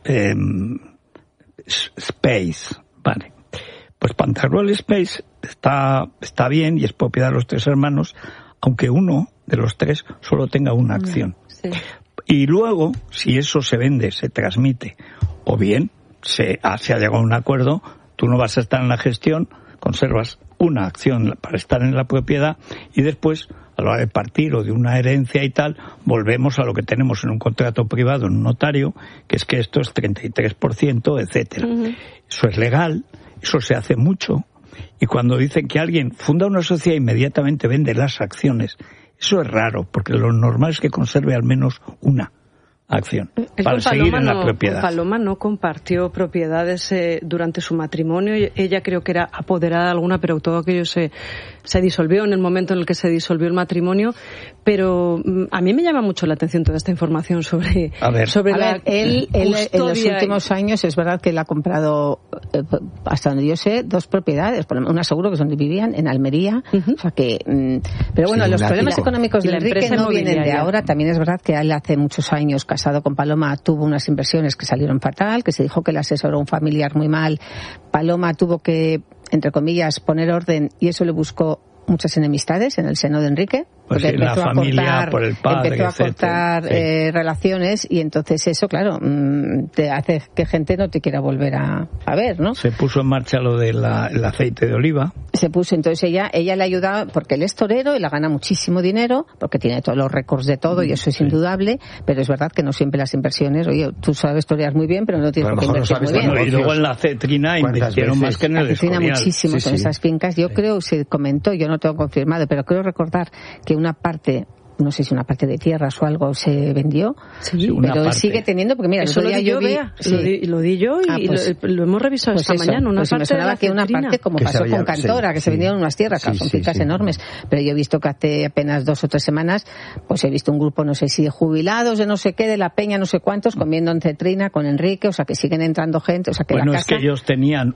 Space, vale. Pues Pantagruel Space está bien y es propiedad de los 3 hermanos, aunque uno de los 3 solo tenga una acción. Sí. Y luego, si eso se vende, se transmite, o bien se ha llegado a un acuerdo, tú no vas a estar en la gestión, conservas una acción para estar en la propiedad y después, a la hora de partir o de una herencia y tal, volvemos a lo que tenemos en un contrato privado, en un notario, que es que esto es 33%, etcétera. Uh-huh. Eso es legal, eso se hace mucho, y cuando dicen que alguien funda una sociedad e inmediatamente vende las acciones, eso es raro, porque lo normal es que conserve al menos una acción para seguir en la propiedad. Paloma no compartió propiedades durante su matrimonio. Ella creo que era apoderada de alguna, pero todo aquello se disolvió en el momento en el que se disolvió el matrimonio. Pero a mí me llama mucho la atención toda esta información sobre él en los últimos años es verdad que él ha comprado, hasta donde yo sé, 2 propiedades. Una seguro que es donde vivían, en Almería. Uh-huh. O sea que, pero bueno, los problemas económicos de Enrique no vienen de ahora. También es verdad que él hace muchos años, casado con Paloma, tuvo unas inversiones que salieron fatal, que se dijo que le asesoró un familiar muy mal. Paloma tuvo que, entre comillas, poner orden y eso le buscó muchas enemistades en el seno de Enrique. Pues sí, la familia, por el padre, empezó a cortar relaciones y entonces eso, claro, te hace que gente no te quiera volver a ver, ¿no? Se puso en marcha lo del aceite de oliva. Se puso, entonces ella le ayudaba porque él es torero y la gana muchísimo dinero porque tiene todos los récords de todo y eso es indudable, pero es verdad que no siempre las inversiones, oye, tú sabes torear muy bien, pero no tienes por qué invertir muy bien. Bueno, y luego en la cetrina invirtieron más que en el Escorial. Muchísimo con esas fincas. Yo creo, se comentó, yo no tengo confirmado, pero creo recordar que una parte no sé si una parte de tierras o algo se vendió, pero él sigue teniendo, porque mira, eso lo di yo, lo di yo y pues, lo hemos revisado esta mañana. Una parte me sonaba que una parte, como pasó con Cantora, que se vendieron unas tierras, son fincas enormes, pero yo he visto que hace apenas 2 o 3 semanas, pues he visto un grupo, no sé si de jubilados, de no sé qué, de la Peña, no sé cuántos, comiendo en Cetrina con Enrique, o sea que siguen entrando gente, o sea que bueno, la casa... es que ellos tenían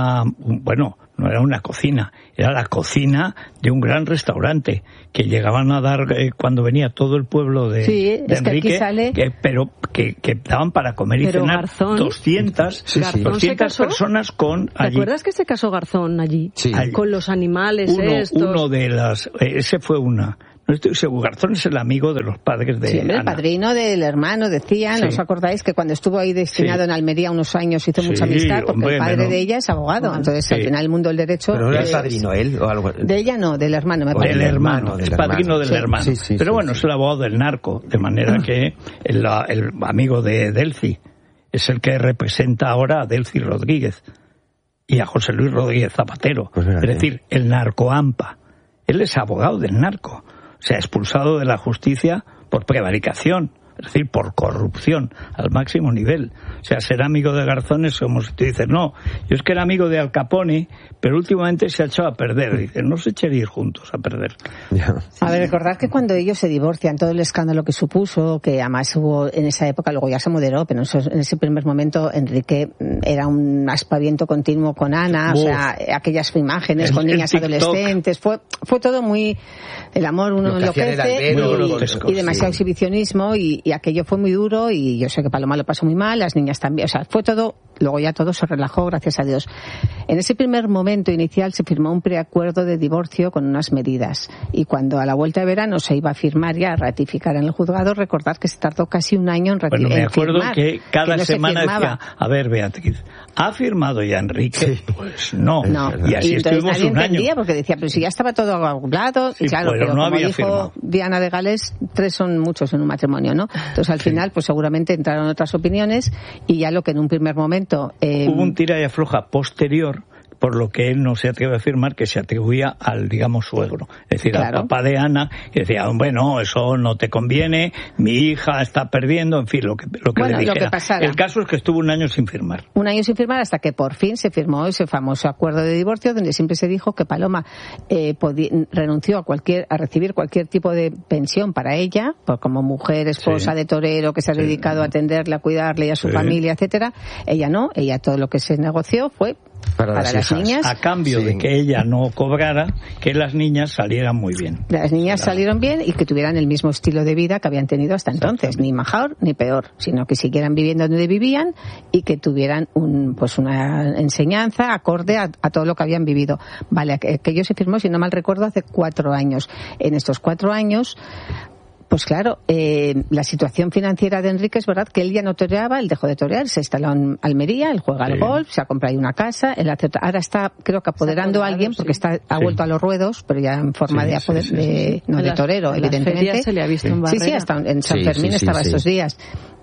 no era una cocina, era la cocina de un gran restaurante que llegaban a dar cuando venía todo el pueblo de Enrique, que daban para comer y cenar Garzón, 200 personas con allí. ¿Te acuerdas que se casó Garzón allí? Sí. Con los animales ese fue una. No estoy seguro. Garzón es el amigo de los padres de Ana. El padrino del hermano, decían, ¿os acordáis? Que cuando estuvo ahí destinado en Almería unos años hizo mucha amistad, porque el padre de ella es abogado. Entonces, al final, el mundo del derecho... ¿Pero no era el padrino él o algo? De ella no, del hermano, me parece. Del hermano, el padrino del hermano. Pero bueno, es el abogado del narco, de manera que el amigo de Delcy es el que representa ahora a Delcy Rodríguez y a José Luis Rodríguez Zapatero. Es decir, el narcoampa. Él es abogado del narco. O sea, expulsado de la justicia por prevaricación, es decir, por corrupción al máximo nivel. O sea, ser amigo de Garzón es como si tú dices, no, yo es que era amigo de Al Capone, pero últimamente se ha echado a perder. Dice, no se echaríais juntos a perder. A ver, recordad que cuando ellos se divorcian, todo el escándalo que supuso, que además hubo en esa época, luego ya se moderó, pero en ese primer momento Enrique era un aspaviento continuo con Ana, o sea, aquellas imágenes con niñas adolescentes, fue todo muy... El amor uno enloquece y demasiado exhibicionismo y aquello fue muy duro y yo sé que Paloma lo pasó muy mal, las niñas también, o sea, fue todo, luego ya todo se relajó, gracias a Dios. En ese primer momento inicial se firmó un preacuerdo de divorcio con unas medidas y cuando a la vuelta de verano se iba a firmar ya, a ratificar en el juzgado, recordad que se tardó casi un año en ratificar. Bueno, me acuerdo que cada semana decía, a ver, Beatriz, ¿ha firmado ya Enrique? Sí. Pues no. Y así estuvimos un año. Entendía, porque decía, pero si ya estaba todo hablado, sí, claro, pero no como había dijo firmado. Diana de Gales, 3 son muchos en un matrimonio, ¿no? Entonces al final, pues seguramente entraron otras opiniones y ya lo que en un primer momento... Hubo un tira y afloja posterior, por lo que él no se atreve a afirmar, que se atribuía al, digamos, suegro. Es decir, al papá de Ana, que decía, bueno, eso no te conviene, mi hija está perdiendo, en fin, lo que le dijera. El caso es que estuvo un año sin firmar. Un año sin firmar hasta que por fin se firmó ese famoso acuerdo de divorcio, donde siempre se dijo que Paloma renunció a recibir cualquier tipo de pensión para ella, como mujer, esposa de torero, que se ha dedicado a atenderle, a cuidarle y a su familia, etcétera. Ella no, ella todo lo que se negoció fue para las niñas, a cambio de que ella no cobrara, que las niñas salieran muy bien. Las niñas salieron bien y que tuvieran el mismo estilo de vida que habían tenido hasta entonces, ni mejor ni peor, sino que siguieran viviendo donde vivían y que tuvieran una enseñanza acorde a todo lo que habían vivido. Vale, aquello se firmó, si no mal recuerdo, hace 4 años. En estos 4 años, pues claro, la situación financiera de Enrique es verdad que él ya no toreaba, él dejó de torear, se instaló en Almería, él juega al golf, se ha comprado ahí una casa, ahora está, creo que apoderando a alguien, porque ha vuelto a los ruedos, pero ya en forma de torero, evidentemente. Se le ha visto en Barrera. Sí, hasta en San Fermín estaba estos días.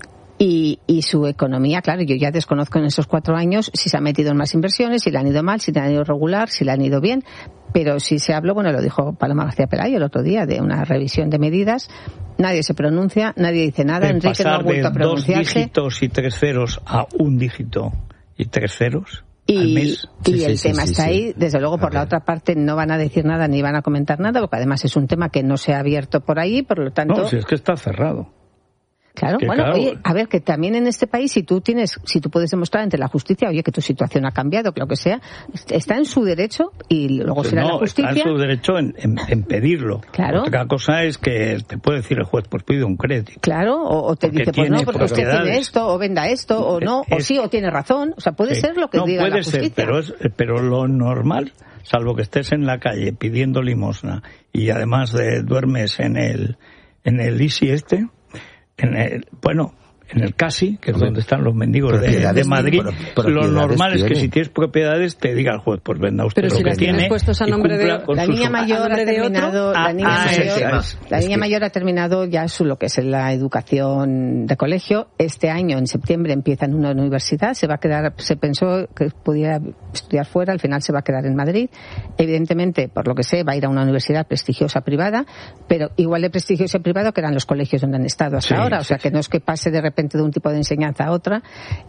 Y su economía, claro, yo ya desconozco en esos 4 años si se ha metido en más inversiones, si le han ido mal, si le han ido regular, si le han ido bien, pero si se habló, lo dijo Paloma García Pelayo el otro día, de una revisión de medidas, nadie se pronuncia, nadie dice nada, Enrique no ha vuelto a pronunciarse. Pasar de 2 dígitos y 3 ceros a 1 dígito y 3 ceros al mes. Y el tema está ahí, desde luego por la otra parte no van a decir nada ni van a comentar nada, porque además es un tema que no se ha abierto por ahí, por lo tanto... No, si es que está cerrado. Claro, oye, a ver, que también en este país, si tú puedes demostrar ante la justicia, oye, que tu situación ha cambiado, que lo que sea, está en su derecho y luego será la justicia. Está en su derecho en pedirlo. Claro. Otra cosa es que te puede decir el juez, pues pide un crédito. Claro, o te dice, pues no, porque usted tiene esto, o venda esto, o no, o sí, o tiene razón. O sea, puede ser lo que diga la justicia. Puede ser, pero lo normal, salvo que estés en la calle pidiendo limosna y además duermes en el ISI en el Casi, que es donde están los mendigos de Madrid, lo normal es que si tienes propiedades te diga el juez, pues venda usted pero lo si que tiene. Pero puestos a nombre de la niña mayor ha terminado, la niña mayor ha terminado ya lo que es la educación de colegio. Este año, en septiembre, empieza en una universidad, se pensó que pudiera estudiar fuera, al final se va a quedar en Madrid. Evidentemente, por lo que sé, va a ir a una universidad prestigiosa privada, pero igual de prestigiosa privada que eran los colegios donde han estado hasta ahora, o sea que no es que pase de repente de un tipo de enseñanza a otra.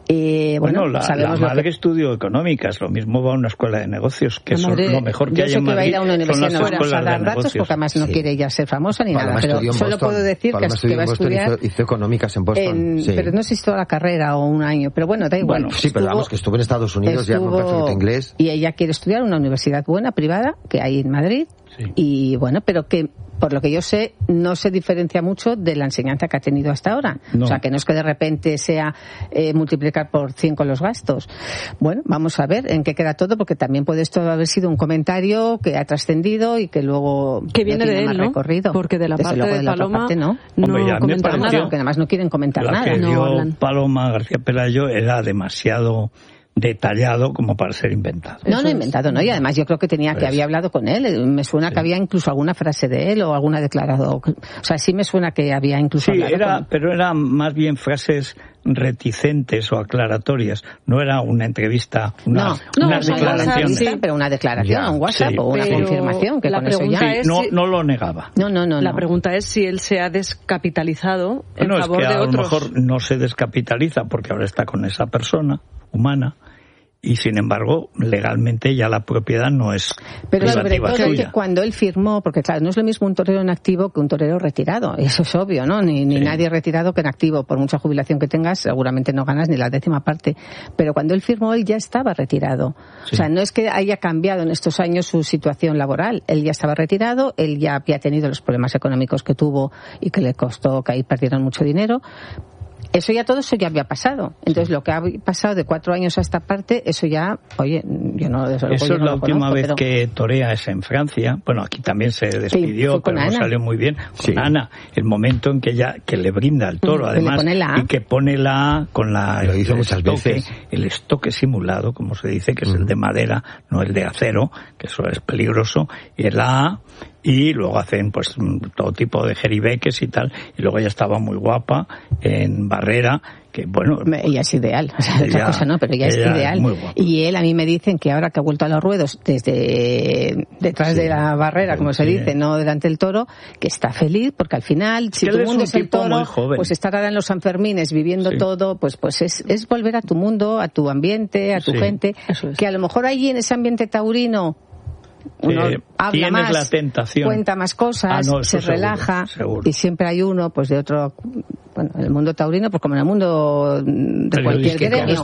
La madre estudió económicas, lo mismo va a una escuela de negocios, que son lo mejor que hay en Madrid. Yo sé que va a ir a una universidad fuera a dar datos, porque además no quiere ya ser famosa ni nada, pero solo puedo decir que va a estudiar. Hizo económicas en Boston. Pero no sé si toda la carrera o un año, pero bueno, da igual. Sí, pero vamos, que estuvo en Estados Unidos, ya con perfecto inglés. Y ella quiere estudiar en una universidad buena, privada, que hay en Madrid, y bueno, pero que por lo que yo sé, no se diferencia mucho de la enseñanza que ha tenido hasta ahora. No. O sea, que no es que de repente sea multiplicar por 5 los gastos. Bueno, vamos a ver en qué queda todo, porque también puede esto haber sido un comentario que ha trascendido y que luego que viene de él, ¿no? Recorrido. Porque de la parte de Paloma no comentan nada, porque además no quieren comentar nada. La que dio Paloma García Pelayo era demasiado detallado como para ser inventado. No inventado, no. Y además yo creo que que había hablado con él. Me suena que había incluso alguna frase de él o alguna declarado. O sea, sí me suena que había incluso hablado pero eran más bien frases reticentes o aclaratorias. No era una entrevista, una declaración. Sí, pero una declaración, un WhatsApp o una confirmación. Que la pregunta es no lo negaba. No. La pregunta es si él se ha descapitalizado en favor de otros. A lo mejor no se descapitaliza porque ahora está con esa persona humana. Y sin embargo, legalmente ya la propiedad no es pero sobre todo suya. Que cuando él firmó, porque claro, no es lo mismo un torero en activo que un torero retirado, eso es obvio, ¿no? Ni nadie retirado que en activo, por mucha jubilación que tengas, seguramente no ganas ni la 10ª parte. Pero cuando él firmó, él ya estaba retirado. Sí. O sea, no es que haya cambiado en estos años su situación laboral, él ya estaba retirado, él ya había tenido los problemas económicos que tuvo y que le costó que ahí perdieran mucho dinero. Todo eso ya había pasado. Entonces, lo que ha pasado de 4 años a esta parte, eso ya, oye, yo no... Eso es la última vez que torea es en Francia. Bueno, aquí también se despidió, pero no salió muy bien. Con Ana, el momento en que le brinda el toro, además, y que pone la con la... Lo hizo muchas veces. El estoque simulado, como se dice, que es el de madera, no el de acero, que eso es peligroso, y el A... Y luego hacen pues todo tipo de jeribeques y tal. Y luego ella estaba muy guapa en Barrera, que bueno... Ella es ideal, o sea, otra cosa no, pero ella es ideal. Y él, a mí me dicen que ahora que ha vuelto a los ruedos desde detrás de la barrera, como se dice, no delante del toro, que está feliz, porque al final, si tu mundo es el toro, pues estar ahora en los Sanfermines viviendo todo, pues es volver a tu mundo, a tu ambiente, a tu gente, que a lo mejor allí en ese ambiente taurino uno habla más, la tentación. Cuenta más cosas, se relaja, y siempre hay uno pues de otro, bueno, en el mundo taurino, pues como en el mundo de cualquier gremio.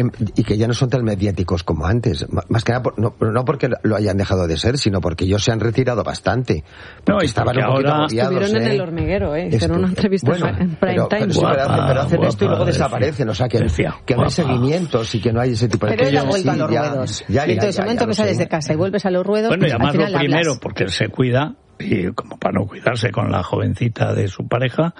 Y que ya no son tan mediáticos como antes, más que nada no porque lo hayan dejado de ser, sino porque ellos se han retirado bastante, porque estaban un poquito agobiados. Estuvieron en El Hormiguero, hicieron una entrevista en Prime Time. Pero hacen esto y luego desaparecen, o sea que no hay seguimientos y que no hay ese tipo de cosas. Pero él ha vuelto a los ruedos. Entonces, el momento que sales de casa y vuelves a los ruedos, bueno, y además lo primero, porque él se cuida, y como para no cuidarse con la jovencita de su pareja,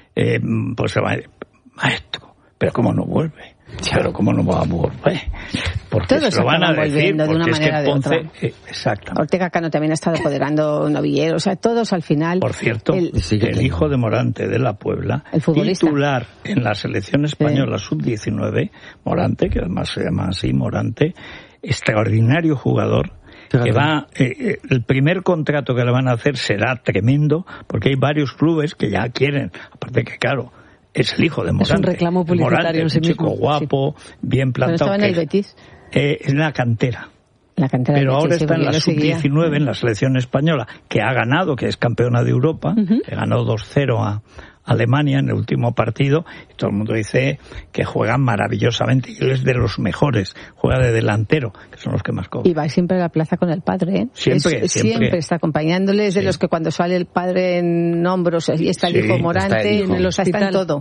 pues se va a decir, maestro, pero ¿cómo no vuelve? Pero ¿cómo no va a volver? Porque todos se lo van a decir, de una manera de Ponce, exactamente. Ortega Cano también ha estado apoderando novilleros, o sea, todos al final... Por cierto, el hijo de Morante de la Puebla, titular en la selección española sub-19, Morante, que además se llama así, Morante, extraordinario jugador, que va, el primer contrato que le van a hacer será tremendo, porque hay varios clubes que ya quieren, aparte que claro, es el hijo de Morante. Es un reclamo publicitario Morante, en sí mismo. Un chico guapo, bien plantado. ¿Pero estaba en el Betis? En la cantera. Pero ahora Betis, está en la sub-19, en la selección española, que ha ganado, que es campeona de Europa, que ganó 2-0 a Alemania en el último partido, y todo el mundo dice que juegan maravillosamente, y él es de los mejores, juega de delantero, que son los que más cobran. Y va siempre a la plaza con el padre, ¿eh? Siempre está acompañándole, es de los que cuando sale el padre en hombros y está el hijo Morante, en el hospital, está en todo.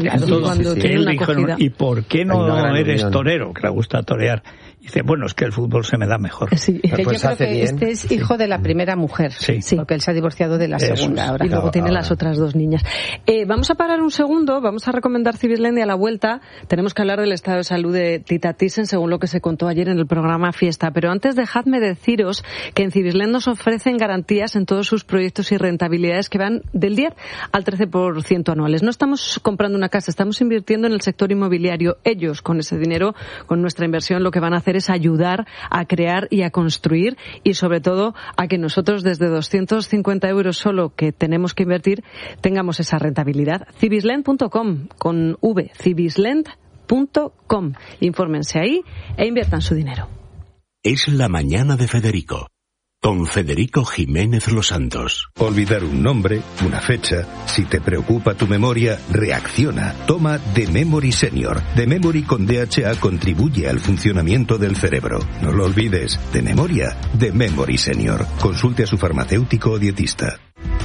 Él dijo, ¿y por qué no eres torero? Que le gusta torear. Dice, bueno, es que el fútbol se me da mejor. Sí, yo creo que este es hijo de la primera mujer, porque él se ha divorciado de la segunda. Ahora. Y luego tiene las otras 2 niñas. Vamos a parar un segundo, vamos a recomendar Cibisland y a la vuelta tenemos que hablar del estado de salud de Tita Thyssen, según lo que se contó ayer en el programa Fiesta. Pero antes dejadme deciros que en Cibisland nos ofrecen garantías en todos sus proyectos y rentabilidades que van del 10 al 13% anuales. No estamos comprando una casa, estamos invirtiendo en el sector inmobiliario. Ellos, con ese dinero, con nuestra inversión, lo que van a hacer es ayudar a crear y a construir, y sobre todo a que nosotros desde 250 euros solo que tenemos que invertir tengamos esa rentabilidad. Cibisland.com, con V, cibisland.com. Infórmense ahí e inviertan su dinero. Es la mañana de Federico, con Federico Jiménez Los Santos. Olvidar un nombre, una fecha. Si te preocupa tu memoria, reacciona. Toma The Memory Senior. The Memory con DHA contribuye al funcionamiento del cerebro. No lo olvides. De memoria, The Memory Senior. Consulte a su farmacéutico o dietista.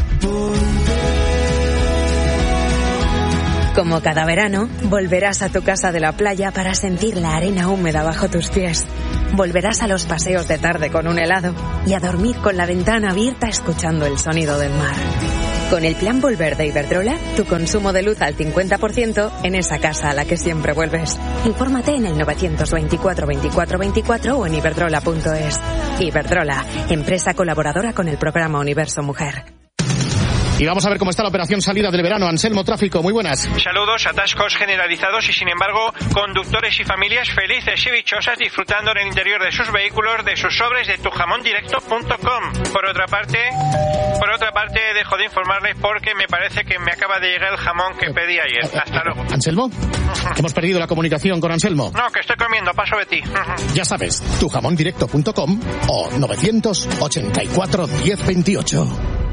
Como cada verano, volverás a tu casa de la playa para sentir la arena húmeda bajo tus pies. Volverás a los paseos de tarde con un helado y a dormir con la ventana abierta escuchando el sonido del mar. Con el plan Volver de Iberdrola, tu consumo de luz al 50% en esa casa a la que siempre vuelves. Infórmate en el 924 24 24 o en iberdrola.es. Iberdrola, empresa colaboradora con el programa Universo Mujer. Y vamos a ver cómo está la operación salida del verano. Anselmo, tráfico, muy buenas. Saludos, atascos generalizados y sin embargo conductores y familias felices y dichosas disfrutando en el interior de sus vehículos de sus sobres de tujamondirecto.com. Por otra parte, dejo de informarles porque me parece que me acaba de llegar el jamón que pedí ayer. Hasta luego. ¿Anselmo? Hemos perdido la comunicación con Anselmo. No, que estoy comiendo, paso de ti. Ya sabes, tujamondirecto.com o 984 1028.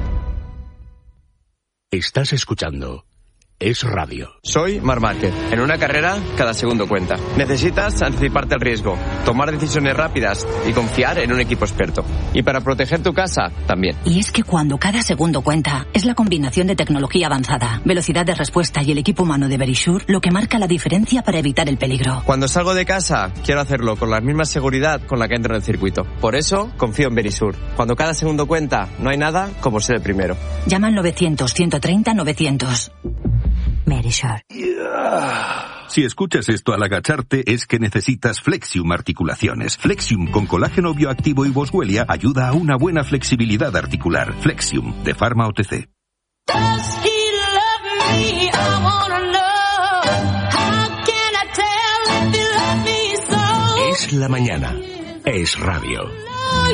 Estás escuchando Es Radio. Soy Marc Márquez. En una carrera, cada segundo cuenta. Necesitas anticiparte al riesgo, tomar decisiones rápidas y confiar en un equipo experto. Y para proteger tu casa, también. Y es que cuando cada segundo cuenta, es la combinación de tecnología avanzada, velocidad de respuesta y el equipo humano de Verisure lo que marca la diferencia para evitar el peligro. Cuando salgo de casa, quiero hacerlo con la misma seguridad con la que entro en el circuito. Por eso, confío en Verisure. Cuando cada segundo cuenta, no hay nada como ser el primero. Llama al 900-130-900. Verisure. Si escuchas esto al agacharte es que necesitas Flexium Articulaciones. Flexium con colágeno bioactivo y boswellia ayuda a una buena flexibilidad articular. Flexium, de Pharma OTC. Es la mañana. Es Radio.